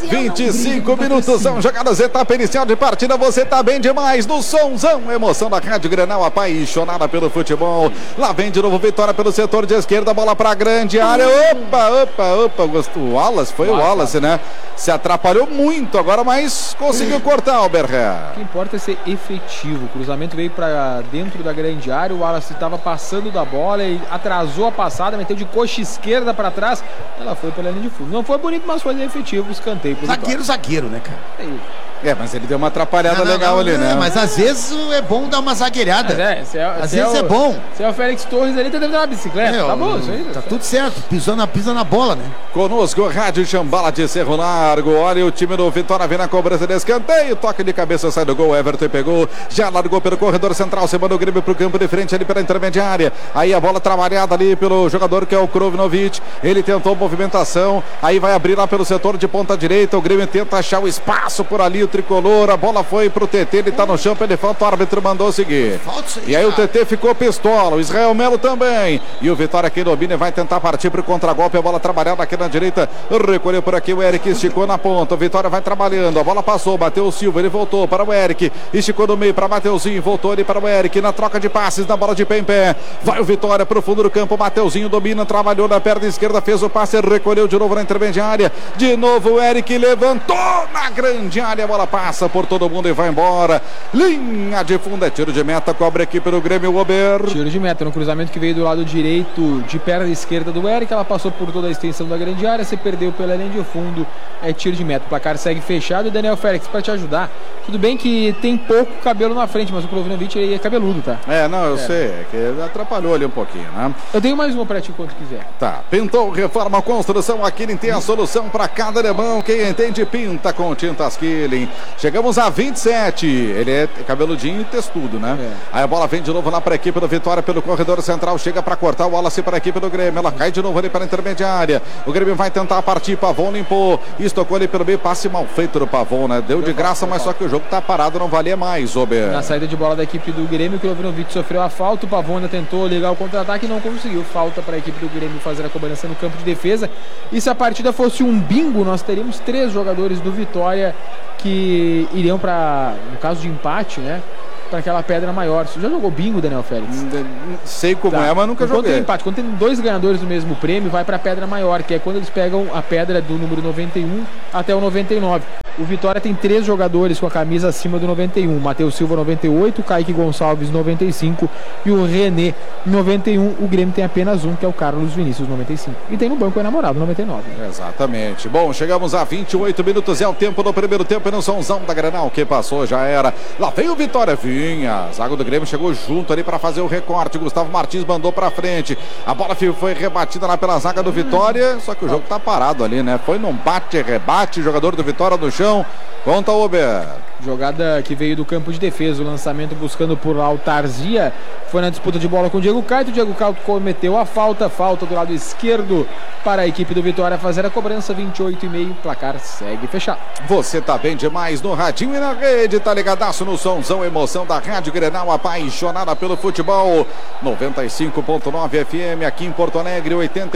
25 minutos são jogadas, etapa inicial de partida. Você tá bem demais no somzão. Emoção da Rádio Grenal, apaixonada pelo futebol. Lá vem de novo Vitória pelo setor de esquerda, bola pra grande área. Opa. O Wallace, foi o Wallace, né? Se atrapalhou muito agora, mas conseguiu cortar o Berré. O que importa é ser efetivo. O cruzamento veio pra dentro da grande área. O Wallace estava passando da bola e atrasou a passada, meteu de coxa esquerda pra trás. Ela foi pela linha de fundo. Não foi bonito, mas foi efetivo. Escanteio. Zagueiro, né, cara? É isso. Mas ele deu uma atrapalhada legal ali, né? Mas às vezes é bom dar uma zagueirada. Às vezes é bom. Se é o Félix Torres ali, tá dentro de uma bicicleta. Tá bom, isso aí. Tá tudo certo. Pisa na bola, né? Conosco, Rádio Chambala de Cerro Largo. Olha o time do Vitória vem na cobrança de escanteio. Toque de cabeça, sai do gol. Everton pegou. Já largou pelo corredor central. Se manda o Grêmio pro campo de frente ali pela intermediária. Aí a bola trabalhada ali pelo jogador que é o Krovinovic. Ele tentou movimentação. Aí vai abrir lá pelo setor de ponta direita. O Grêmio tenta achar o espaço por ali. O tricolor. A bola foi pro TT. Ele tá no chão. Ele falta. O árbitro mandou seguir. E aí o TT ficou pistola. O Israel Melo também. E o Vitória quem domina vai tentar partir pro contragolpe. A bola trabalhada aqui na direita. Recolheu por aqui. O Eric esticou na ponta. O Vitória vai trabalhando. A bola passou. Bateu o Silva. Ele voltou para o Eric. Esticou no meio para Mateuzinho. Voltou ali para o Eric. Na troca de passes. Na bola de pé em pé. Vai o Vitória pro fundo do campo. Mateuzinho domina. Trabalhou na perna esquerda. Fez fez o passe, recolheu de novo na intermediária. De novo o Eric levantou na grande área. A bola passa por todo mundo e vai embora. Linha de fundo, é tiro de meta, cobra a equipe do Grêmio, Ober. Tiro de meta no cruzamento que veio do lado direito de perna esquerda do Eric. Ela passou por toda a extensão da grande área, se perdeu pela linha de fundo. É tiro de meta. O placar segue fechado. E Daniel Félix, para te ajudar. Tudo bem que tem pouco cabelo na frente, mas o Klovinovic aí é cabeludo, tá? Eu sei, é que atrapalhou ali um pouquinho, né? Eu tenho mais uma para ti quando quiser. Tá, pintou, reforma, construção, a Killing tem a solução para cada alemão. Quem entende, pinta com tintas Killing. Chegamos a 27. Ele é cabeludinho e textudo, né? Aí a bola vem de novo lá para a equipe do Vitória pelo corredor central. Chega para cortar o Wallace para a equipe do Grêmio. Ela cai de novo ali para a intermediária. O Grêmio vai tentar partir. Pavon limpou. Estocou ali pelo meio. Passe mal feito do Pavon, né? Deu de graça, mas só que o jogo tá parado, não valia mais, Ober. Na saída de bola da equipe do Grêmio, o Klovinovic sofreu a falta. O Pavon ainda tentou ligar o contra-ataque e não conseguiu. Falta para a equipe do Grêmio fazer a cobrança no campo de defesa. E se a partida fosse um bingo, nós teríamos 3 jogadores do Vitória que iriam para, no caso de empate, né? Para aquela pedra maior. Você já jogou bingo, Daniel Félix? Sei como é, mas nunca joguei. Tem empate, quando tem 2 ganhadores do mesmo prêmio, vai para a pedra maior, que é quando eles pegam a pedra do número 91 até o 99. O Vitória tem 3 jogadores com a camisa acima do 91. Matheus Silva, 98, Kaique Gonçalves, 95 e o René, 91. O Grêmio tem apenas um, que é o Carlos Vinícius, 95. E tem no banco o enamorado, 99. Exatamente. Bom, chegamos a 28 minutos, é o tempo do primeiro tempo e no somzão da Grenal. Que passou, já era. Lá vem o Vitória, a zaga do Grêmio chegou junto ali para fazer o recorte. Gustavo Martins mandou para frente. A bola foi rebatida lá pela zaga do Vitória, só que o jogo tá parado ali, né? Foi num bate-rebate, jogador do Vitória no chão. Conta, Ober. Jogada que veio do campo de defesa, o lançamento buscando por Altarzia, foi na disputa de bola com o Diego Caio. O Diego Caio cometeu a falta do lado esquerdo para a equipe do Vitória fazer a cobrança. 28,5, placar segue fechado. Você tá bem demais no radinho e na rede, tá ligadaço no somzão, emoção da Rádio Grenal, apaixonada pelo futebol. 95.9 FM aqui em Porto Alegre,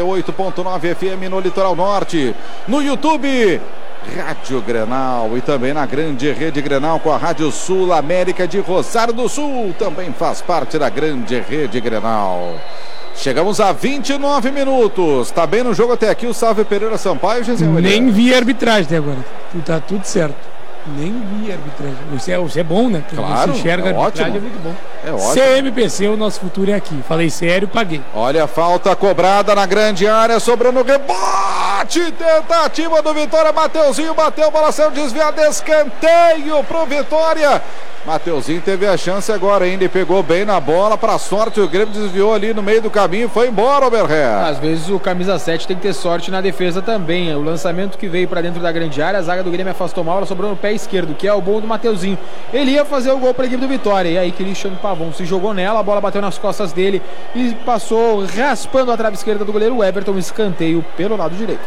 88.9 FM no Litoral Norte, no YouTube Rádio Grenal e também na grande rede Grenal com a Rádio Sul América de Rosário do Sul, também faz parte da grande rede Grenal. Chegamos a 29 minutos, tá bem no jogo até aqui o Salve Pereira Sampaio, Gisele? Nem vi a arbitragem até agora, tá tudo certo. Nem vi a arbitragem. Isso é bom, né? Claro, você enxerga a arbitragem, ótimo. É muito bom. É ótimo. CMPC, o nosso futuro é aqui. Falei sério, paguei. Olha a falta cobrada na grande área, sobrando rebote, tentativa do Vitória, Mateuzinho bateu, bola saiu desviada, escanteio pro Vitória. Mateuzinho teve a chance agora ainda e pegou bem na bola, para sorte o Grêmio desviou ali no meio do caminho e foi embora, Oberré. Às vezes o camisa 7 tem que ter sorte na defesa também. O lançamento que veio para dentro da grande área, a zaga do Grêmio afastou mal, ela sobrou no pé esquerdo, que é o bom do Mateuzinho. Ele ia fazer o gol para a equipe do Vitória, e aí Cristiano Pavon se jogou nela, a bola bateu nas costas dele e passou raspando a trave esquerda do goleiro Everton, escanteio pelo lado direito.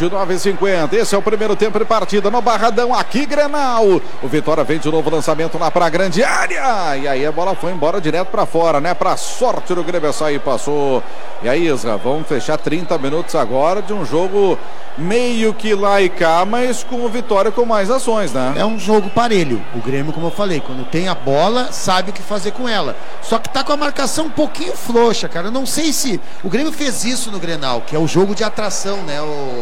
29,50, esse é o primeiro tempo de partida no Barradão, aqui Grenal. O Vitória vem de novo, lançamento lá para a grande área, e aí a bola foi embora direto para fora, né? Para sorte do Grêmio, essa aí passou. E aí, Isra, vamos fechar 30 minutos agora de um jogo meio que lá e cá, mas com o Vitória com mais ações, né? É um jogo parelho. O Grêmio, como eu falei, quando tem a bola, sabe o que fazer com ela. Só que tá com a marcação um pouquinho frouxa, cara. Eu não sei se o Grêmio fez isso no Grenal, que é o jogo de atração, né,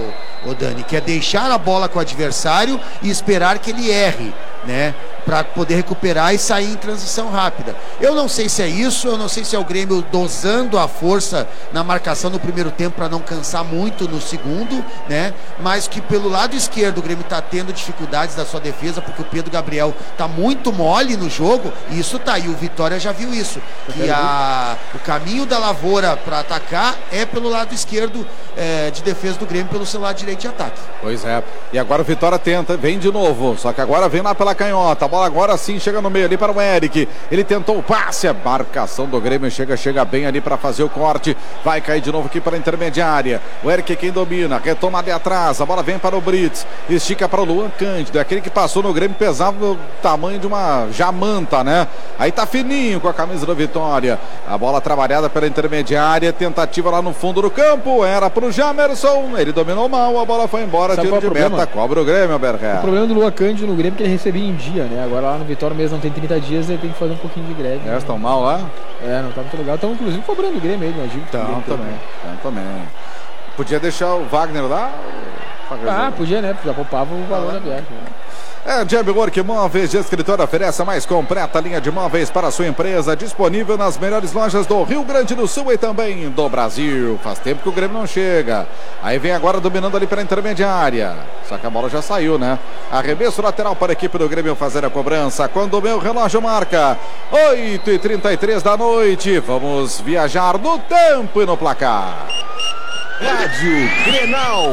o Dani, que é deixar a bola com o adversário e esperar que ele erre, né, para poder recuperar e sair em transição rápida. Eu não sei se é isso, eu não sei se é o Grêmio dosando a força na marcação no primeiro tempo para não cansar muito no segundo, né? Mas que pelo lado esquerdo o Grêmio está tendo dificuldades da sua defesa, porque o Pedro Gabriel tá muito mole no jogo, e isso tá, e o Vitória já viu isso, que o caminho da lavoura para atacar é pelo lado esquerdo de defesa do Grêmio, pelo seu lado direito de ataque. Pois é, e agora o Vitória tenta, vem de novo, só que agora vem lá pela canhota, a bola agora sim chega no meio ali para o Eric, ele tentou o passe, a marcação do Grêmio chega bem ali para fazer o corte, vai cair de novo aqui para a intermediária, o Eric é quem domina, retoma ali atrás, a bola vem para o Brits, estica para o Luan Cândido, aquele que passou no Grêmio, pesava o tamanho de uma jamanta, né? Aí tá fininho com a camisa do Vitória, a bola trabalhada pela intermediária, tentativa lá no fundo do campo, era pro Jamerson, ele dominou mal, a bola foi embora, tiro de meta, cobra o Grêmio, Berger. O problema do Luan Cândido no Grêmio é que ele recebia em dia, né? Agora lá no Vitória mesmo não tem 30 dias, ele tem que fazer um pouquinho de greve. Eles estão mal lá? Não tá muito legal, estão inclusive cobrando o Grêmio aí, imagina. Então também. Podia deixar o Wagner lá? Podia, né? Já poupava o valor da viagem. Jamwork Móveis de Escritório oferece a mais completa linha de móveis para a sua empresa, disponível nas melhores lojas do Rio Grande do Sul e também do Brasil. Faz tempo que o Grêmio não chega. Aí vem agora dominando ali pela intermediária. Só que a bola já saiu, né? Arremesso lateral para a equipe do Grêmio fazer a cobrança. Quando o meu relógio marca 8h33 da noite. Vamos viajar no tempo e no placar. Rádio Grenal.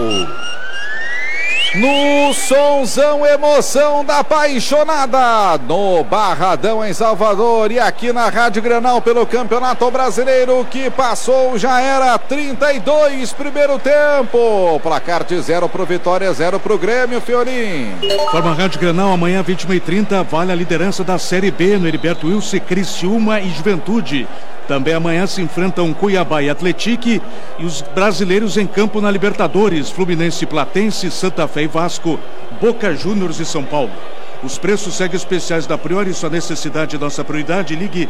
No sonzão, emoção da apaixonada, no Barradão em Salvador e aqui na Rádio Grenal pelo Campeonato Brasileiro que passou, já era 32 primeiro tempo, placar de 0 pro Vitória, 0 pro Grêmio, Fiorim. Forma Rádio Grenal, amanhã 21h30, vale a liderança da Série B no Heriberto Wilson, Criciúma e Juventude. Também amanhã se enfrentam Cuiabá e Atlético e os brasileiros em campo na Libertadores, Fluminense, Platense, Santa Fé e Vasco, Boca Juniors e São Paulo. Os preços seguem especiais da Priori, sua necessidade, nossa prioridade. Ligue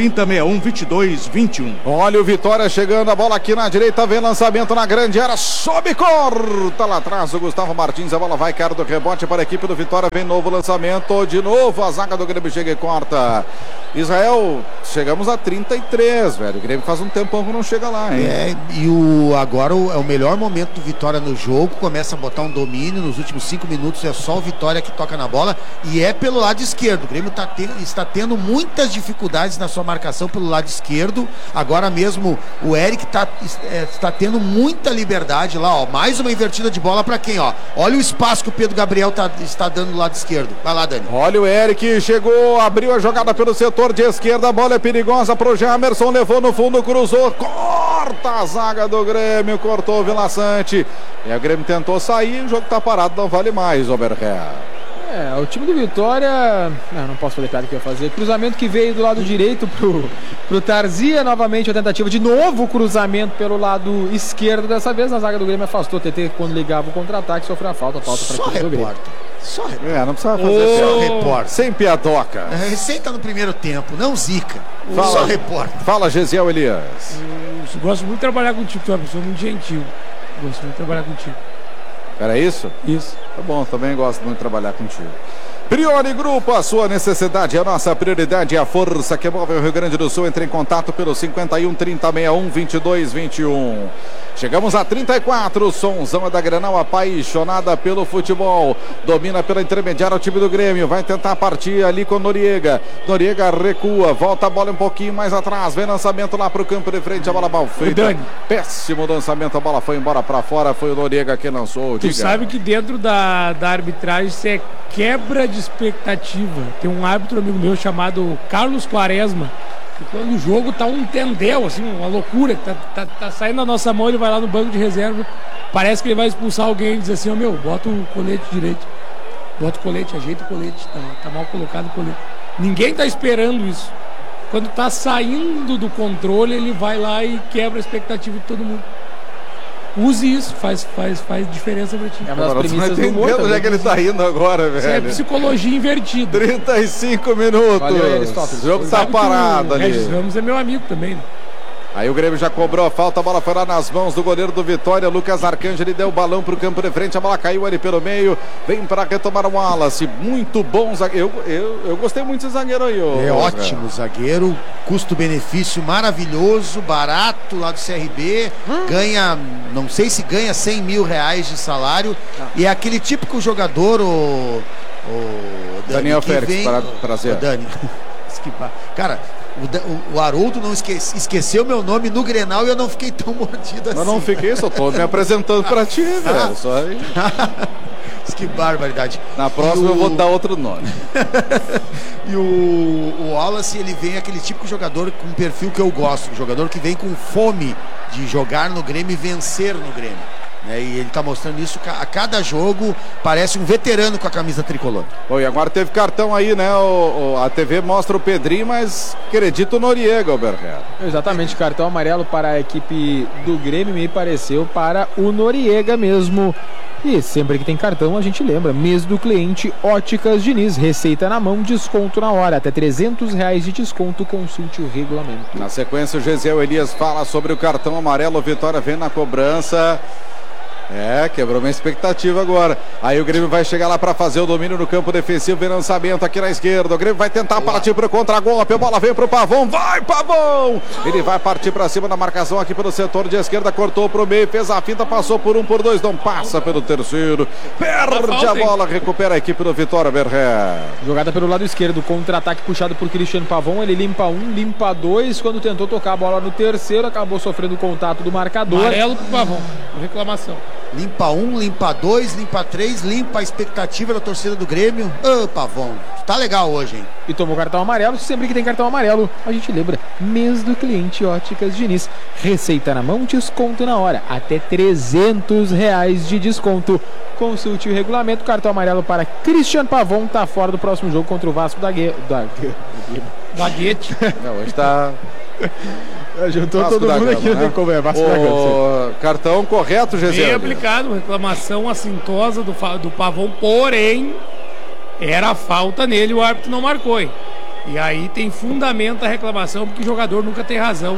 3061-2221. Olha o Vitória chegando, a bola aqui na direita, vem lançamento na grande área, sobe, corta lá atrás o Gustavo Martins, a bola vai, cara do rebote para a equipe do Vitória, vem novo lançamento, de novo a zaga do Grêmio chega e corta. Israel, chegamos a 33, velho, o Grêmio faz um tempão que não chega lá, hein? Agora é o melhor momento do Vitória no jogo, começa a botar um domínio, nos últimos 5 minutos é só o Vitória que toca na bola. E é pelo lado esquerdo. O Grêmio está tendo muitas dificuldades na sua marcação pelo lado esquerdo. Agora mesmo o Eric está tendo muita liberdade lá, ó. Mais uma invertida de bola para quem, ó. Olha o espaço que o Pedro Gabriel está dando do lado esquerdo. Vai lá, Dani. Olha o Eric, chegou, abriu a jogada pelo setor de esquerda. A bola é perigosa pro Jamerson, levou no fundo, cruzou, corta a zaga do Grêmio, cortou o Vila Sante. E o Grêmio tentou sair, o jogo tá parado, não vale mais, Oberher. O time do Vitória, não posso fazer piada que eu ia fazer. Cruzamento que veio do lado direito pro Tarzia, novamente a tentativa de novo cruzamento pelo lado esquerdo, dessa vez na zaga do Grêmio afastou. TT quando ligava o contra-ataque sofreu a falta para a equipe do Grêmio. Só não precisava fazer só repórter. Sem piadoca. Receita no primeiro tempo, não zica. Fala, só repórter. Fala, Gesiel Elias. Eu gosto muito de trabalhar contigo, tu é uma pessoa muito gentil. Gosto muito de trabalhar contigo. Era isso? Isso. Tá bom, também gosto muito de trabalhar contigo. Priori Grupo, a sua necessidade é a nossa prioridade, é a força que move o Rio Grande do Sul. Entre em contato pelo 51 30 61 22 21. Chegamos a 34, Sonzão é da Grenal, apaixonada pelo futebol, domina pela intermediária o time do Grêmio, vai tentar partir ali com Noriega, Noriega recua, volta a bola um pouquinho mais atrás, vem lançamento lá pro campo de frente, a bola mal feita, péssimo lançamento, a bola foi embora pra fora, foi o Noriega que lançou. Tu sabe que dentro da arbitragem isso é quebra de expectativa. Tem um árbitro amigo meu chamado Carlos Quaresma, que quando o jogo tá um tendel, assim, uma loucura, tá saindo da nossa mão, ele vai lá no banco de reserva, parece que ele vai expulsar alguém e diz assim, bota o colete direito, bota o colete, ajeita o colete, tá mal colocado o colete. Ninguém tá esperando isso. Quando tá saindo do controle, ele vai lá e quebra a expectativa de todo mundo. Use isso, faz diferença pra ti. Agora tu não entendendo onde é que ele tá indo agora, velho. Isso é psicologia invertida. 35 minutos. Valeu, o jogo tá parado ali. Regis Ramos é meu amigo também, né? Aí o Grêmio já cobrou a falta, a bola foi lá nas mãos do goleiro do Vitória, Lucas Arcangeli deu o balão pro campo de frente, a bola caiu ali pelo meio, vem para retomar o Wallace, muito bom zagueiro, eu gostei muito desse zagueiro aí. Ótimo zagueiro, custo-benefício maravilhoso, barato lá do CRB, ganha, não sei se ganha 100 mil reais de salário, e é aquele típico jogador, o Daniel Félix, prazer. Dani, cara... O Haroldo não esqueceu meu nome no Grenal e eu não fiquei tão mordido assim. Eu não fiquei, só tô me apresentando pra ti, velho. Só aí. Que barbaridade. Na próxima eu vou dar outro nome. E o Wallace, ele vem aquele tipo de jogador com um perfil que eu gosto, um jogador que vem com fome de jogar no Grêmio e vencer no Grêmio. E ele tá mostrando isso a cada jogo, parece um veterano com a camisa tricolor. Bom, e agora teve cartão aí, né? A TV mostra o Pedrinho, mas acredito o Noriega, Oberher. Exatamente, cartão amarelo para a equipe do Grêmio, me pareceu para o Noriega mesmo. E sempre que tem cartão, a gente lembra, mês do cliente Óticas Diniz, receita na mão, desconto na hora, até R$300 de desconto, consulte o regulamento. Na sequência, o Gesiel Elias fala sobre o cartão amarelo, Vitória vem na cobrança. Quebrou minha expectativa agora. Aí o Grêmio vai chegar lá para fazer o domínio no campo defensivo, vem lançamento aqui na esquerda. O Grêmio vai tentar partir para o contra-golpe. A bola vem para o Pavão, vai Pavão! Ele vai partir para cima da marcação aqui pelo setor de esquerda, cortou para o meio, fez a finta, passou por 1, por 2, não passa pelo terceiro. Perde a bola, recupera a equipe do Vitória, Berré. Jogada pelo lado esquerdo, contra-ataque puxado por Cristiano Pavão. Ele limpa 1, limpa 2. Quando tentou tocar a bola no terceiro, acabou sofrendo o contato do marcador. Amarelo pro Pavão, reclamação. Limpa 1, limpa 2, limpa 3, limpa a expectativa da torcida do Grêmio. Pavão, tá legal hoje, hein? E tomou cartão amarelo. Sempre que tem cartão amarelo, a gente lembra, mês do cliente Óticas Diniz, receita na mão, desconto na hora, até R$300 de desconto. Consulte o regulamento. Cartão amarelo para Cristiano Pavão, tá fora do próximo jogo contra o Vasco da Guete. Não, hoje tá... Juntou Vasco todo mundo aqui, né? Como é, Vasco da Gama. Cartão correto, Gesiel. Bem aplicado, reclamação assintosa do Pavão, porém, era falta nele, o árbitro não marcou. Hein? E aí tem fundamento a reclamação, porque o jogador nunca tem razão.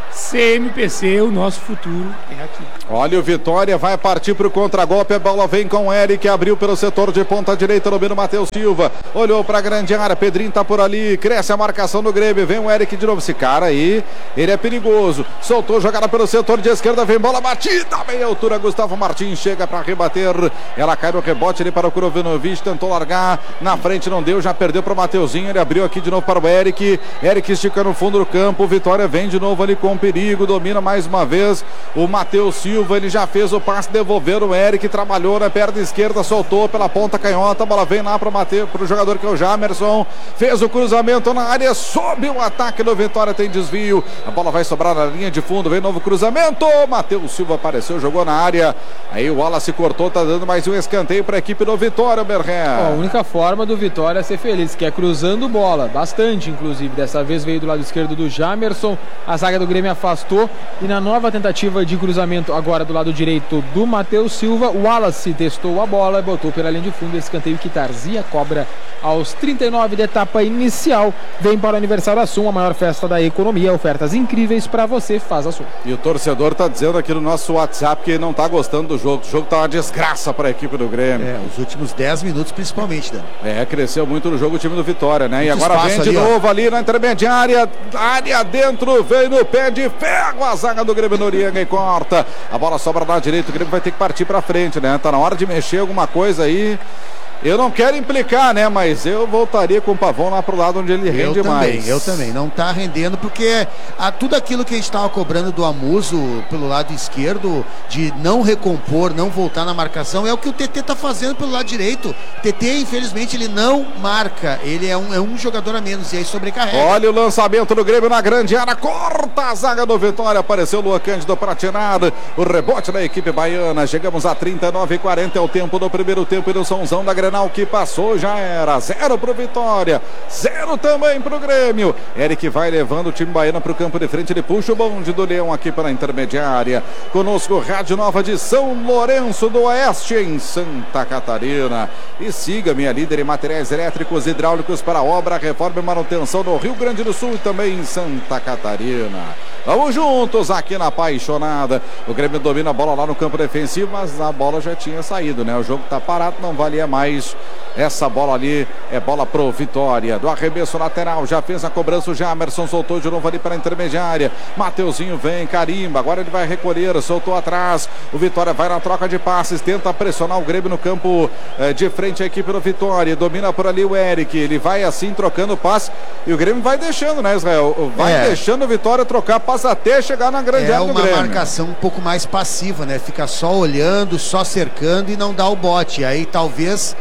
CMPC, o nosso futuro é aqui. Olha, o Vitória vai partir para o contra-golpe. A bola vem com o Eric, abriu pelo setor de ponta direita, domina o Matheus Silva. Olhou para a grande área, Pedrinho tá por ali. Cresce a marcação do Grêmio. Vem o Eric de novo. Esse cara aí, ele é perigoso. Soltou, jogada pelo setor de esquerda. Vem bola batida, meia altura. Gustavo Martins chega para rebater. Ela cai no rebote ali para o Krovinovic. Tentou largar na frente, não deu. Já perdeu para o Mateuzinho. Ele abriu aqui de novo para o Eric. Eric estica no fundo do campo. O Vitória vem de novo ali com perigo, domina mais uma vez o Matheus Silva, ele já fez o passe, devolveu o Eric, trabalhou na perna esquerda, soltou pela ponta canhota, a bola vem lá para o jogador que é o Jamerson, fez o cruzamento na área, sobe o ataque do Vitória, tem desvio, a bola vai sobrar na linha de fundo, vem novo cruzamento, Matheus Silva apareceu, jogou na área, aí o Wallace cortou, tá dando mais um escanteio para a equipe do Vitória, Berré. A única forma do Vitória ser feliz, que é cruzando bola, bastante inclusive, dessa vez veio do lado esquerdo do Jamerson, a zaga do Grêmio afastou, e na nova tentativa de cruzamento agora do lado direito do Matheus Silva, o Wallace testou a bola e botou pela linha de fundo, escanteio que Tarzia cobra aos 39 da etapa inicial. Vem para o Aniversário Assum, a maior festa da economia, ofertas incríveis para você, faz Assum. E o torcedor tá dizendo aqui no nosso WhatsApp que não tá gostando do jogo, o jogo tá uma desgraça para a equipe do Grêmio. Os últimos 10 minutos principalmente, Dan. Cresceu muito no jogo o time do Vitória, né? Muito e agora vem de novo ali na intermediária, área dentro, vem no pé de ferro, a zaga do Grêmio, Noriega e corta, a bola sobra na direita, o Grêmio vai ter que partir pra frente, né? Tá na hora de mexer alguma coisa aí. Eu não quero implicar, né? Mas eu voltaria com o Pavão lá pro lado onde ele rende mais. Eu também. Não tá rendendo porque tudo aquilo que a gente tava cobrando do Amuso pelo lado esquerdo, de não recompor, não voltar na marcação, é o que o TT tá fazendo pelo lado direito. O TT, infelizmente, ele não marca. Ele é um jogador a menos e aí sobrecarrega. Olha o lançamento do Grêmio na grande área. Corta a zaga do Vitória. Apareceu o Luan Cândido para tirar o rebote da equipe baiana. Chegamos a 39:40. É o tempo do primeiro tempo e no somzão da Grenal que passou, já era 0 pro Vitória, 0 também pro Grêmio. Eric vai levando o time baiano pro campo de frente, ele puxa o bonde do Leão aqui pela intermediária. Conosco, Rádio Nova de São Lourenço do Oeste, em Santa Catarina. E siga minha líder em materiais elétricos e hidráulicos para obra, reforma e manutenção no Rio Grande do Sul e também em Santa Catarina. Vamos juntos aqui na Apaixonada. O Grêmio domina a bola lá no campo defensivo, mas a bola já tinha saído, né? O jogo tá parado, não valia mais. Essa bola ali é bola pro Vitória. Do arremesso lateral, já fez a cobrança o Jamerson, soltou de novo ali para a intermediária. Mateuzinho vem, carimba, agora ele vai recolher, soltou atrás. O Vitória vai na troca de passes, tenta pressionar o Grêmio no campo de frente à equipe do Vitória. Domina por ali o Eric, ele vai assim trocando passe e o Grêmio vai deixando, né, Israel? Vai deixando o Vitória trocar passe até chegar na grande área do Grêmio. É uma marcação um pouco mais passiva, né? Fica só olhando, só cercando e não dá o bote. Aí talvez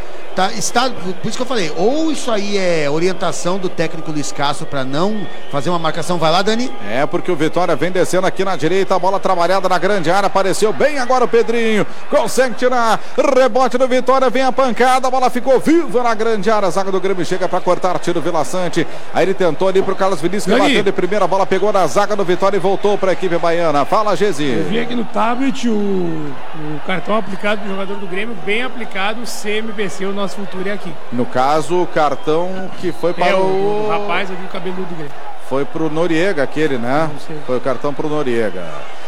por isso que eu falei, ou isso aí é orientação do técnico Luiz Castro para não fazer uma marcação. Vai lá, Dani. Porque o Vitória vem descendo aqui na direita, a bola trabalhada na grande área, apareceu bem agora o Pedrinho, consegue tirar, rebote do Vitória, vem a pancada, a bola ficou viva na grande área, a zaga do Grêmio chega para cortar, tiro Vila Sante, aí ele tentou ali pro Carlos Vinícius, que bateu de primeira, a bola pegou na zaga do Vitória. Vitória e voltou para a equipe baiana. Fala, Gesi. Eu vi aqui no tablet o cartão aplicado para o jogador do Grêmio, bem aplicado, CMPC, o nosso futuro é aqui. No caso, o cartão que foi para o rapaz ali, o cabeludo do Grêmio. Foi pro Noriega aquele, né? Foi o cartão pro Noriega.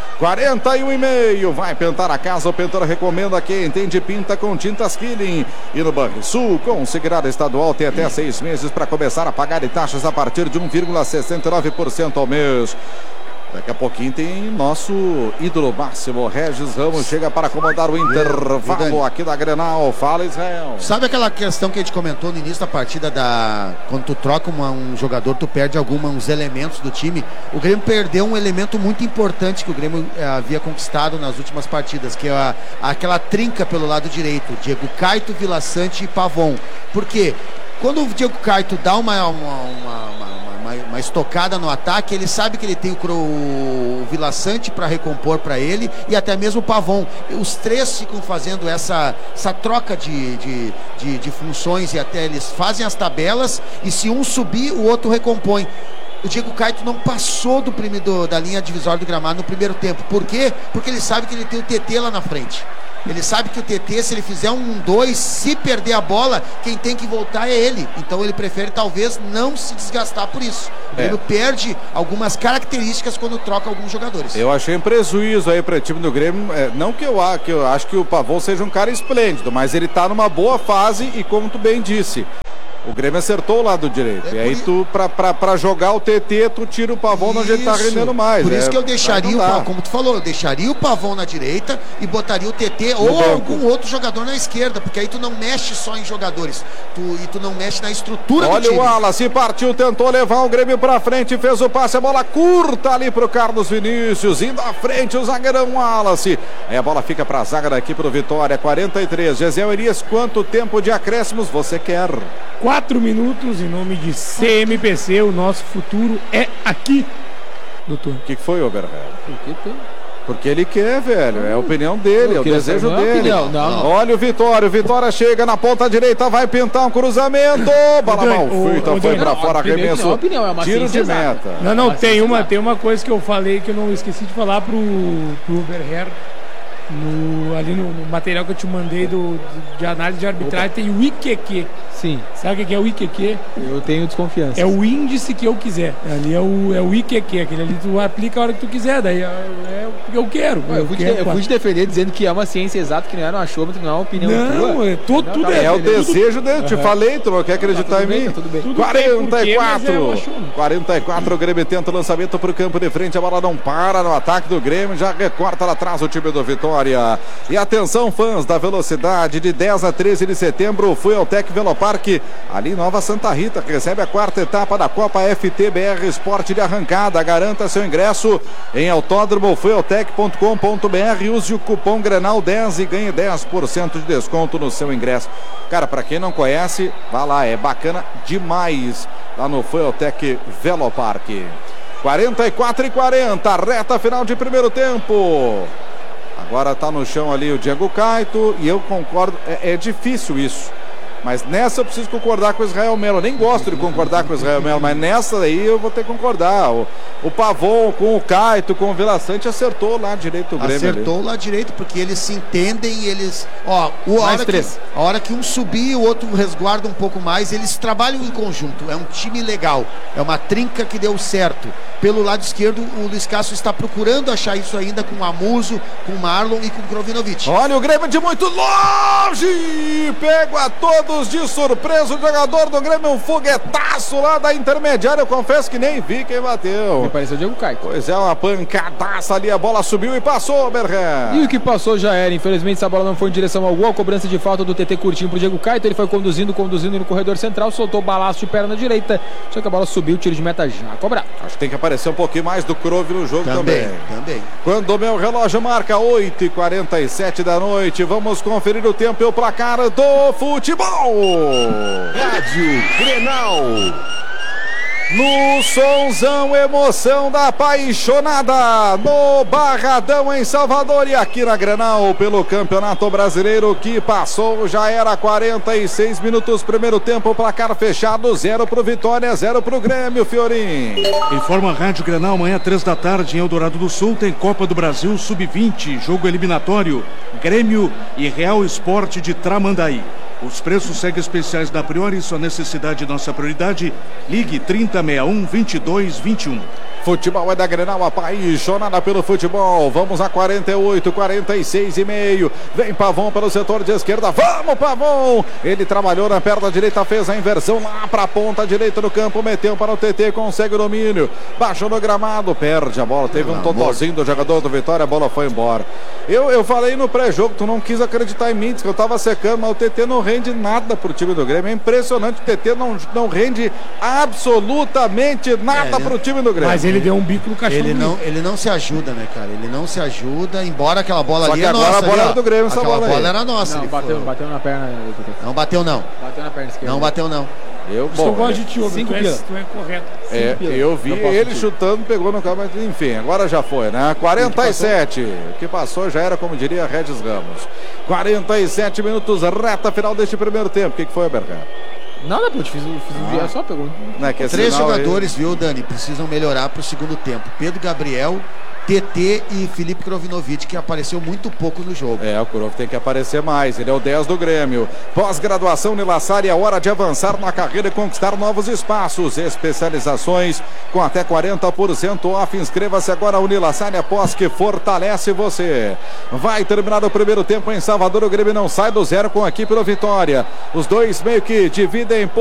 41,5, vai pintar a casa, o pintor recomenda quem entende pinta com tintas Killing. E no Banrisul, com segurada estadual, tem até 6 meses para começar a pagar taxas a partir de 1,69% ao mês. Daqui a pouquinho tem nosso ídolo máximo, Regis Ramos, chega para comandar o intervalo aqui da Grenal. Fala, Israel. Sabe aquela questão que a gente comentou no início da partida quando tu troca um jogador, tu perde alguns elementos do time. O Grêmio perdeu um elemento muito importante que o Grêmio havia conquistado nas últimas partidas, que é aquela trinca pelo lado direito, Diego Caito, Vila Sante e Pavon. Por quê? Quando o Diego Caito dá uma estocada no ataque, ele sabe que ele tem o Vila Sante para recompor para ele e até mesmo o Pavon. Os três ficam fazendo essa troca de funções e até eles fazem as tabelas e se um subir, o outro recompõe. O Diego Caito não passou da linha divisória do gramado no primeiro tempo. Por quê? Porque ele sabe que ele tem o TT lá na frente. Ele sabe que o TT, se ele fizer 1-2, se perder a bola, quem tem que voltar é ele. Então ele prefere talvez não se desgastar por isso. Ele perde algumas características quando troca alguns jogadores. Eu achei um prejuízo aí para o time do Grêmio. Não que eu acho que o Pavon seja um cara esplêndido, mas ele está numa boa fase e como tu bem disse, o Grêmio acertou o lado direito. E aí tu, pra jogar o TT, tu tira o Pavon onde ele tá rendendo mais. Por isso que eu deixaria como tu falou, eu deixaria o Pavon na direita e botaria o TT ou algum outro jogador na esquerda, porque aí tu não mexe só em jogadores, tu não mexe na estrutura do time. Olha o Wallace, partiu, tentou levar o Grêmio pra frente, fez o passe, a bola curta ali pro Carlos Vinícius, indo à frente o zagueirão Wallace. Aí a bola fica pra zaga da equipe do Vitória, 43. Gesiel Elias, quanto tempo de acréscimos você quer? 4 minutos em nome de CMPC, o nosso futuro é aqui, doutor. O que foi, Oberhard? Porque ele quer, velho, é a opinião dele, é o desejo dele. Olha o Vitória chega na ponta direita, vai pintar um cruzamento, bola mal feita, foi pra fora, arremesso, tiro de meta. Não, tem uma coisa que eu falei que eu não esqueci de falar pro Oberhard. Ali no material que eu te mandei de análise de arbitragem. Tem o IQQ. Sim. Sabe o que é o IQQ? Eu tenho desconfiança. É o índice que eu quiser. Ali é o IQQ. Aquele ali tu aplica a hora que tu quiser. Daí é o que eu quero. Eu fui te defender dizendo que é uma ciência exata, que não era um achômetro, não é uma opinião tua. Não, tudo é o desejo dele. Te falei, tu não quer acreditar em mim? Tudo bem. 44, o Grêmio tenta o lançamento pro campo de frente, a bola não para no ataque do Grêmio, já recorta lá atrás o time do Vitória. E atenção, fãs da velocidade, de 10 a 13 de setembro, o Fueltec Velopark, ali em Nova Santa Rita, que recebe a 4ª etapa da Copa FTBR Esporte de Arrancada. Garanta seu ingresso em autódromofueltec.com.br, use o cupom Grenal 10 e ganhe 10% de desconto no seu ingresso. Cara, para quem não conhece, vá lá, é bacana demais lá no Fueltec Velopark. 44:40, reta final de primeiro tempo. Agora tá no chão ali o Diego Caito e eu concordo, é difícil isso. Mas nessa eu preciso concordar com o Israel Melo. Eu nem gosto de concordar com o Israel Melo, mas nessa aí eu vou ter que concordar. O Pavon com o Caito, com o Vila Sante, acertou lá direito o Grêmio. Acertou lá direito, porque eles se entendem e eles... a hora que um subir, o outro resguarda um pouco mais, eles trabalham em conjunto. É um time legal, é uma trinca que deu certo. Pelo lado esquerdo, o Luiz Castro está procurando achar isso ainda com o Amuso, com o Marlon e com o Krovinovic. Olha o Grêmio de muito longe! Pego a todos de surpresa o jogador do Grêmio, um foguetaço lá da intermediária. Eu confesso que nem vi quem bateu. Me pareceu o Diego Caito. Pois é, uma pancadaça ali, a bola subiu e passou, Berger. E o que passou já era. Infelizmente essa bola não foi em direção ao gol. A cobrança de falta do TT curtinho pro Diego Caito. Ele foi conduzindo no corredor central, soltou o balaço de perna direita. Só que a bola subiu, tiro de meta já cobrado. Acho que tem que aparecer um pouquinho mais do Krove no jogo também. Quando o meu relógio marca 8h47 da noite, vamos conferir o tempo e o placar do futebol. Rádio Grenal. No sonzão, emoção da apaixonada, no Barradão em Salvador e aqui na Grenal pelo Campeonato Brasileiro que passou, já era 46 minutos, primeiro tempo, placar fechado, 0 pro Vitória, 0 pro Grêmio, Fiorim. Informa a Rádio Grenal, amanhã 3 da tarde em Eldorado do Sul tem Copa do Brasil Sub-20, jogo eliminatório, Grêmio e Real Esporte de Tramandaí. Os preços seguem especiais da Priori, sua necessidade nossa prioridade. Ligue 3061-2221. Futebol é da Grenal, apaixonada pelo futebol. Vamos a 48, 46 e meio. Vem Pavon pelo setor de esquerda. Vamos, Pavon! Ele trabalhou na perna direita, fez a inversão lá para a ponta direita do campo. Meteu para o TT, consegue o domínio. Baixou no gramado, perde a bola. Teve um totozinho do jogador do Vitória, a bola foi embora. Eu falei no pré-jogo, tu não quis acreditar em mim, que eu tava secando, mas o TT não rende nada pro time do Grêmio. É impressionante, o TT não rende absolutamente nada pro time do Grêmio. Mas ele deu um bico no cachorro. Ele não se ajuda, né, cara? Ele não se ajuda, embora aquela bola só ali é nossa. Agora a bola era do Grêmio, essa bola aí. Era nossa. Não, bateu na perna. Não bateu, não. Bateu na perna esquerda. Não bateu, não. Eu gosto de ti, tu é correto. Eu vi ele chutando, pegou no carro, mas enfim, agora já foi, né? 47, o que passou já era, como diria Regis Ramos. 47 minutos, reta final deste primeiro tempo. O que foi, Berger? Nada, pô, fiz um viés, só pegou. Não, que 3 jogadores, viu, Dani, precisam melhorar para o segundo tempo. Pedro Gabriel, TT e Felipe Krovinovic, que apareceu muito pouco no jogo. O Kurov tem que aparecer mais, ele é o 10 do Grêmio. Pós-graduação Unilassar, é hora de avançar na carreira e conquistar novos espaços. Especializações com até 40% off. Inscreva-se agora, Unilassar, após que fortalece você. Vai terminar o primeiro tempo em Salvador, o Grêmio não sai do zero com a equipe do Vitória. Os dois meio que dividem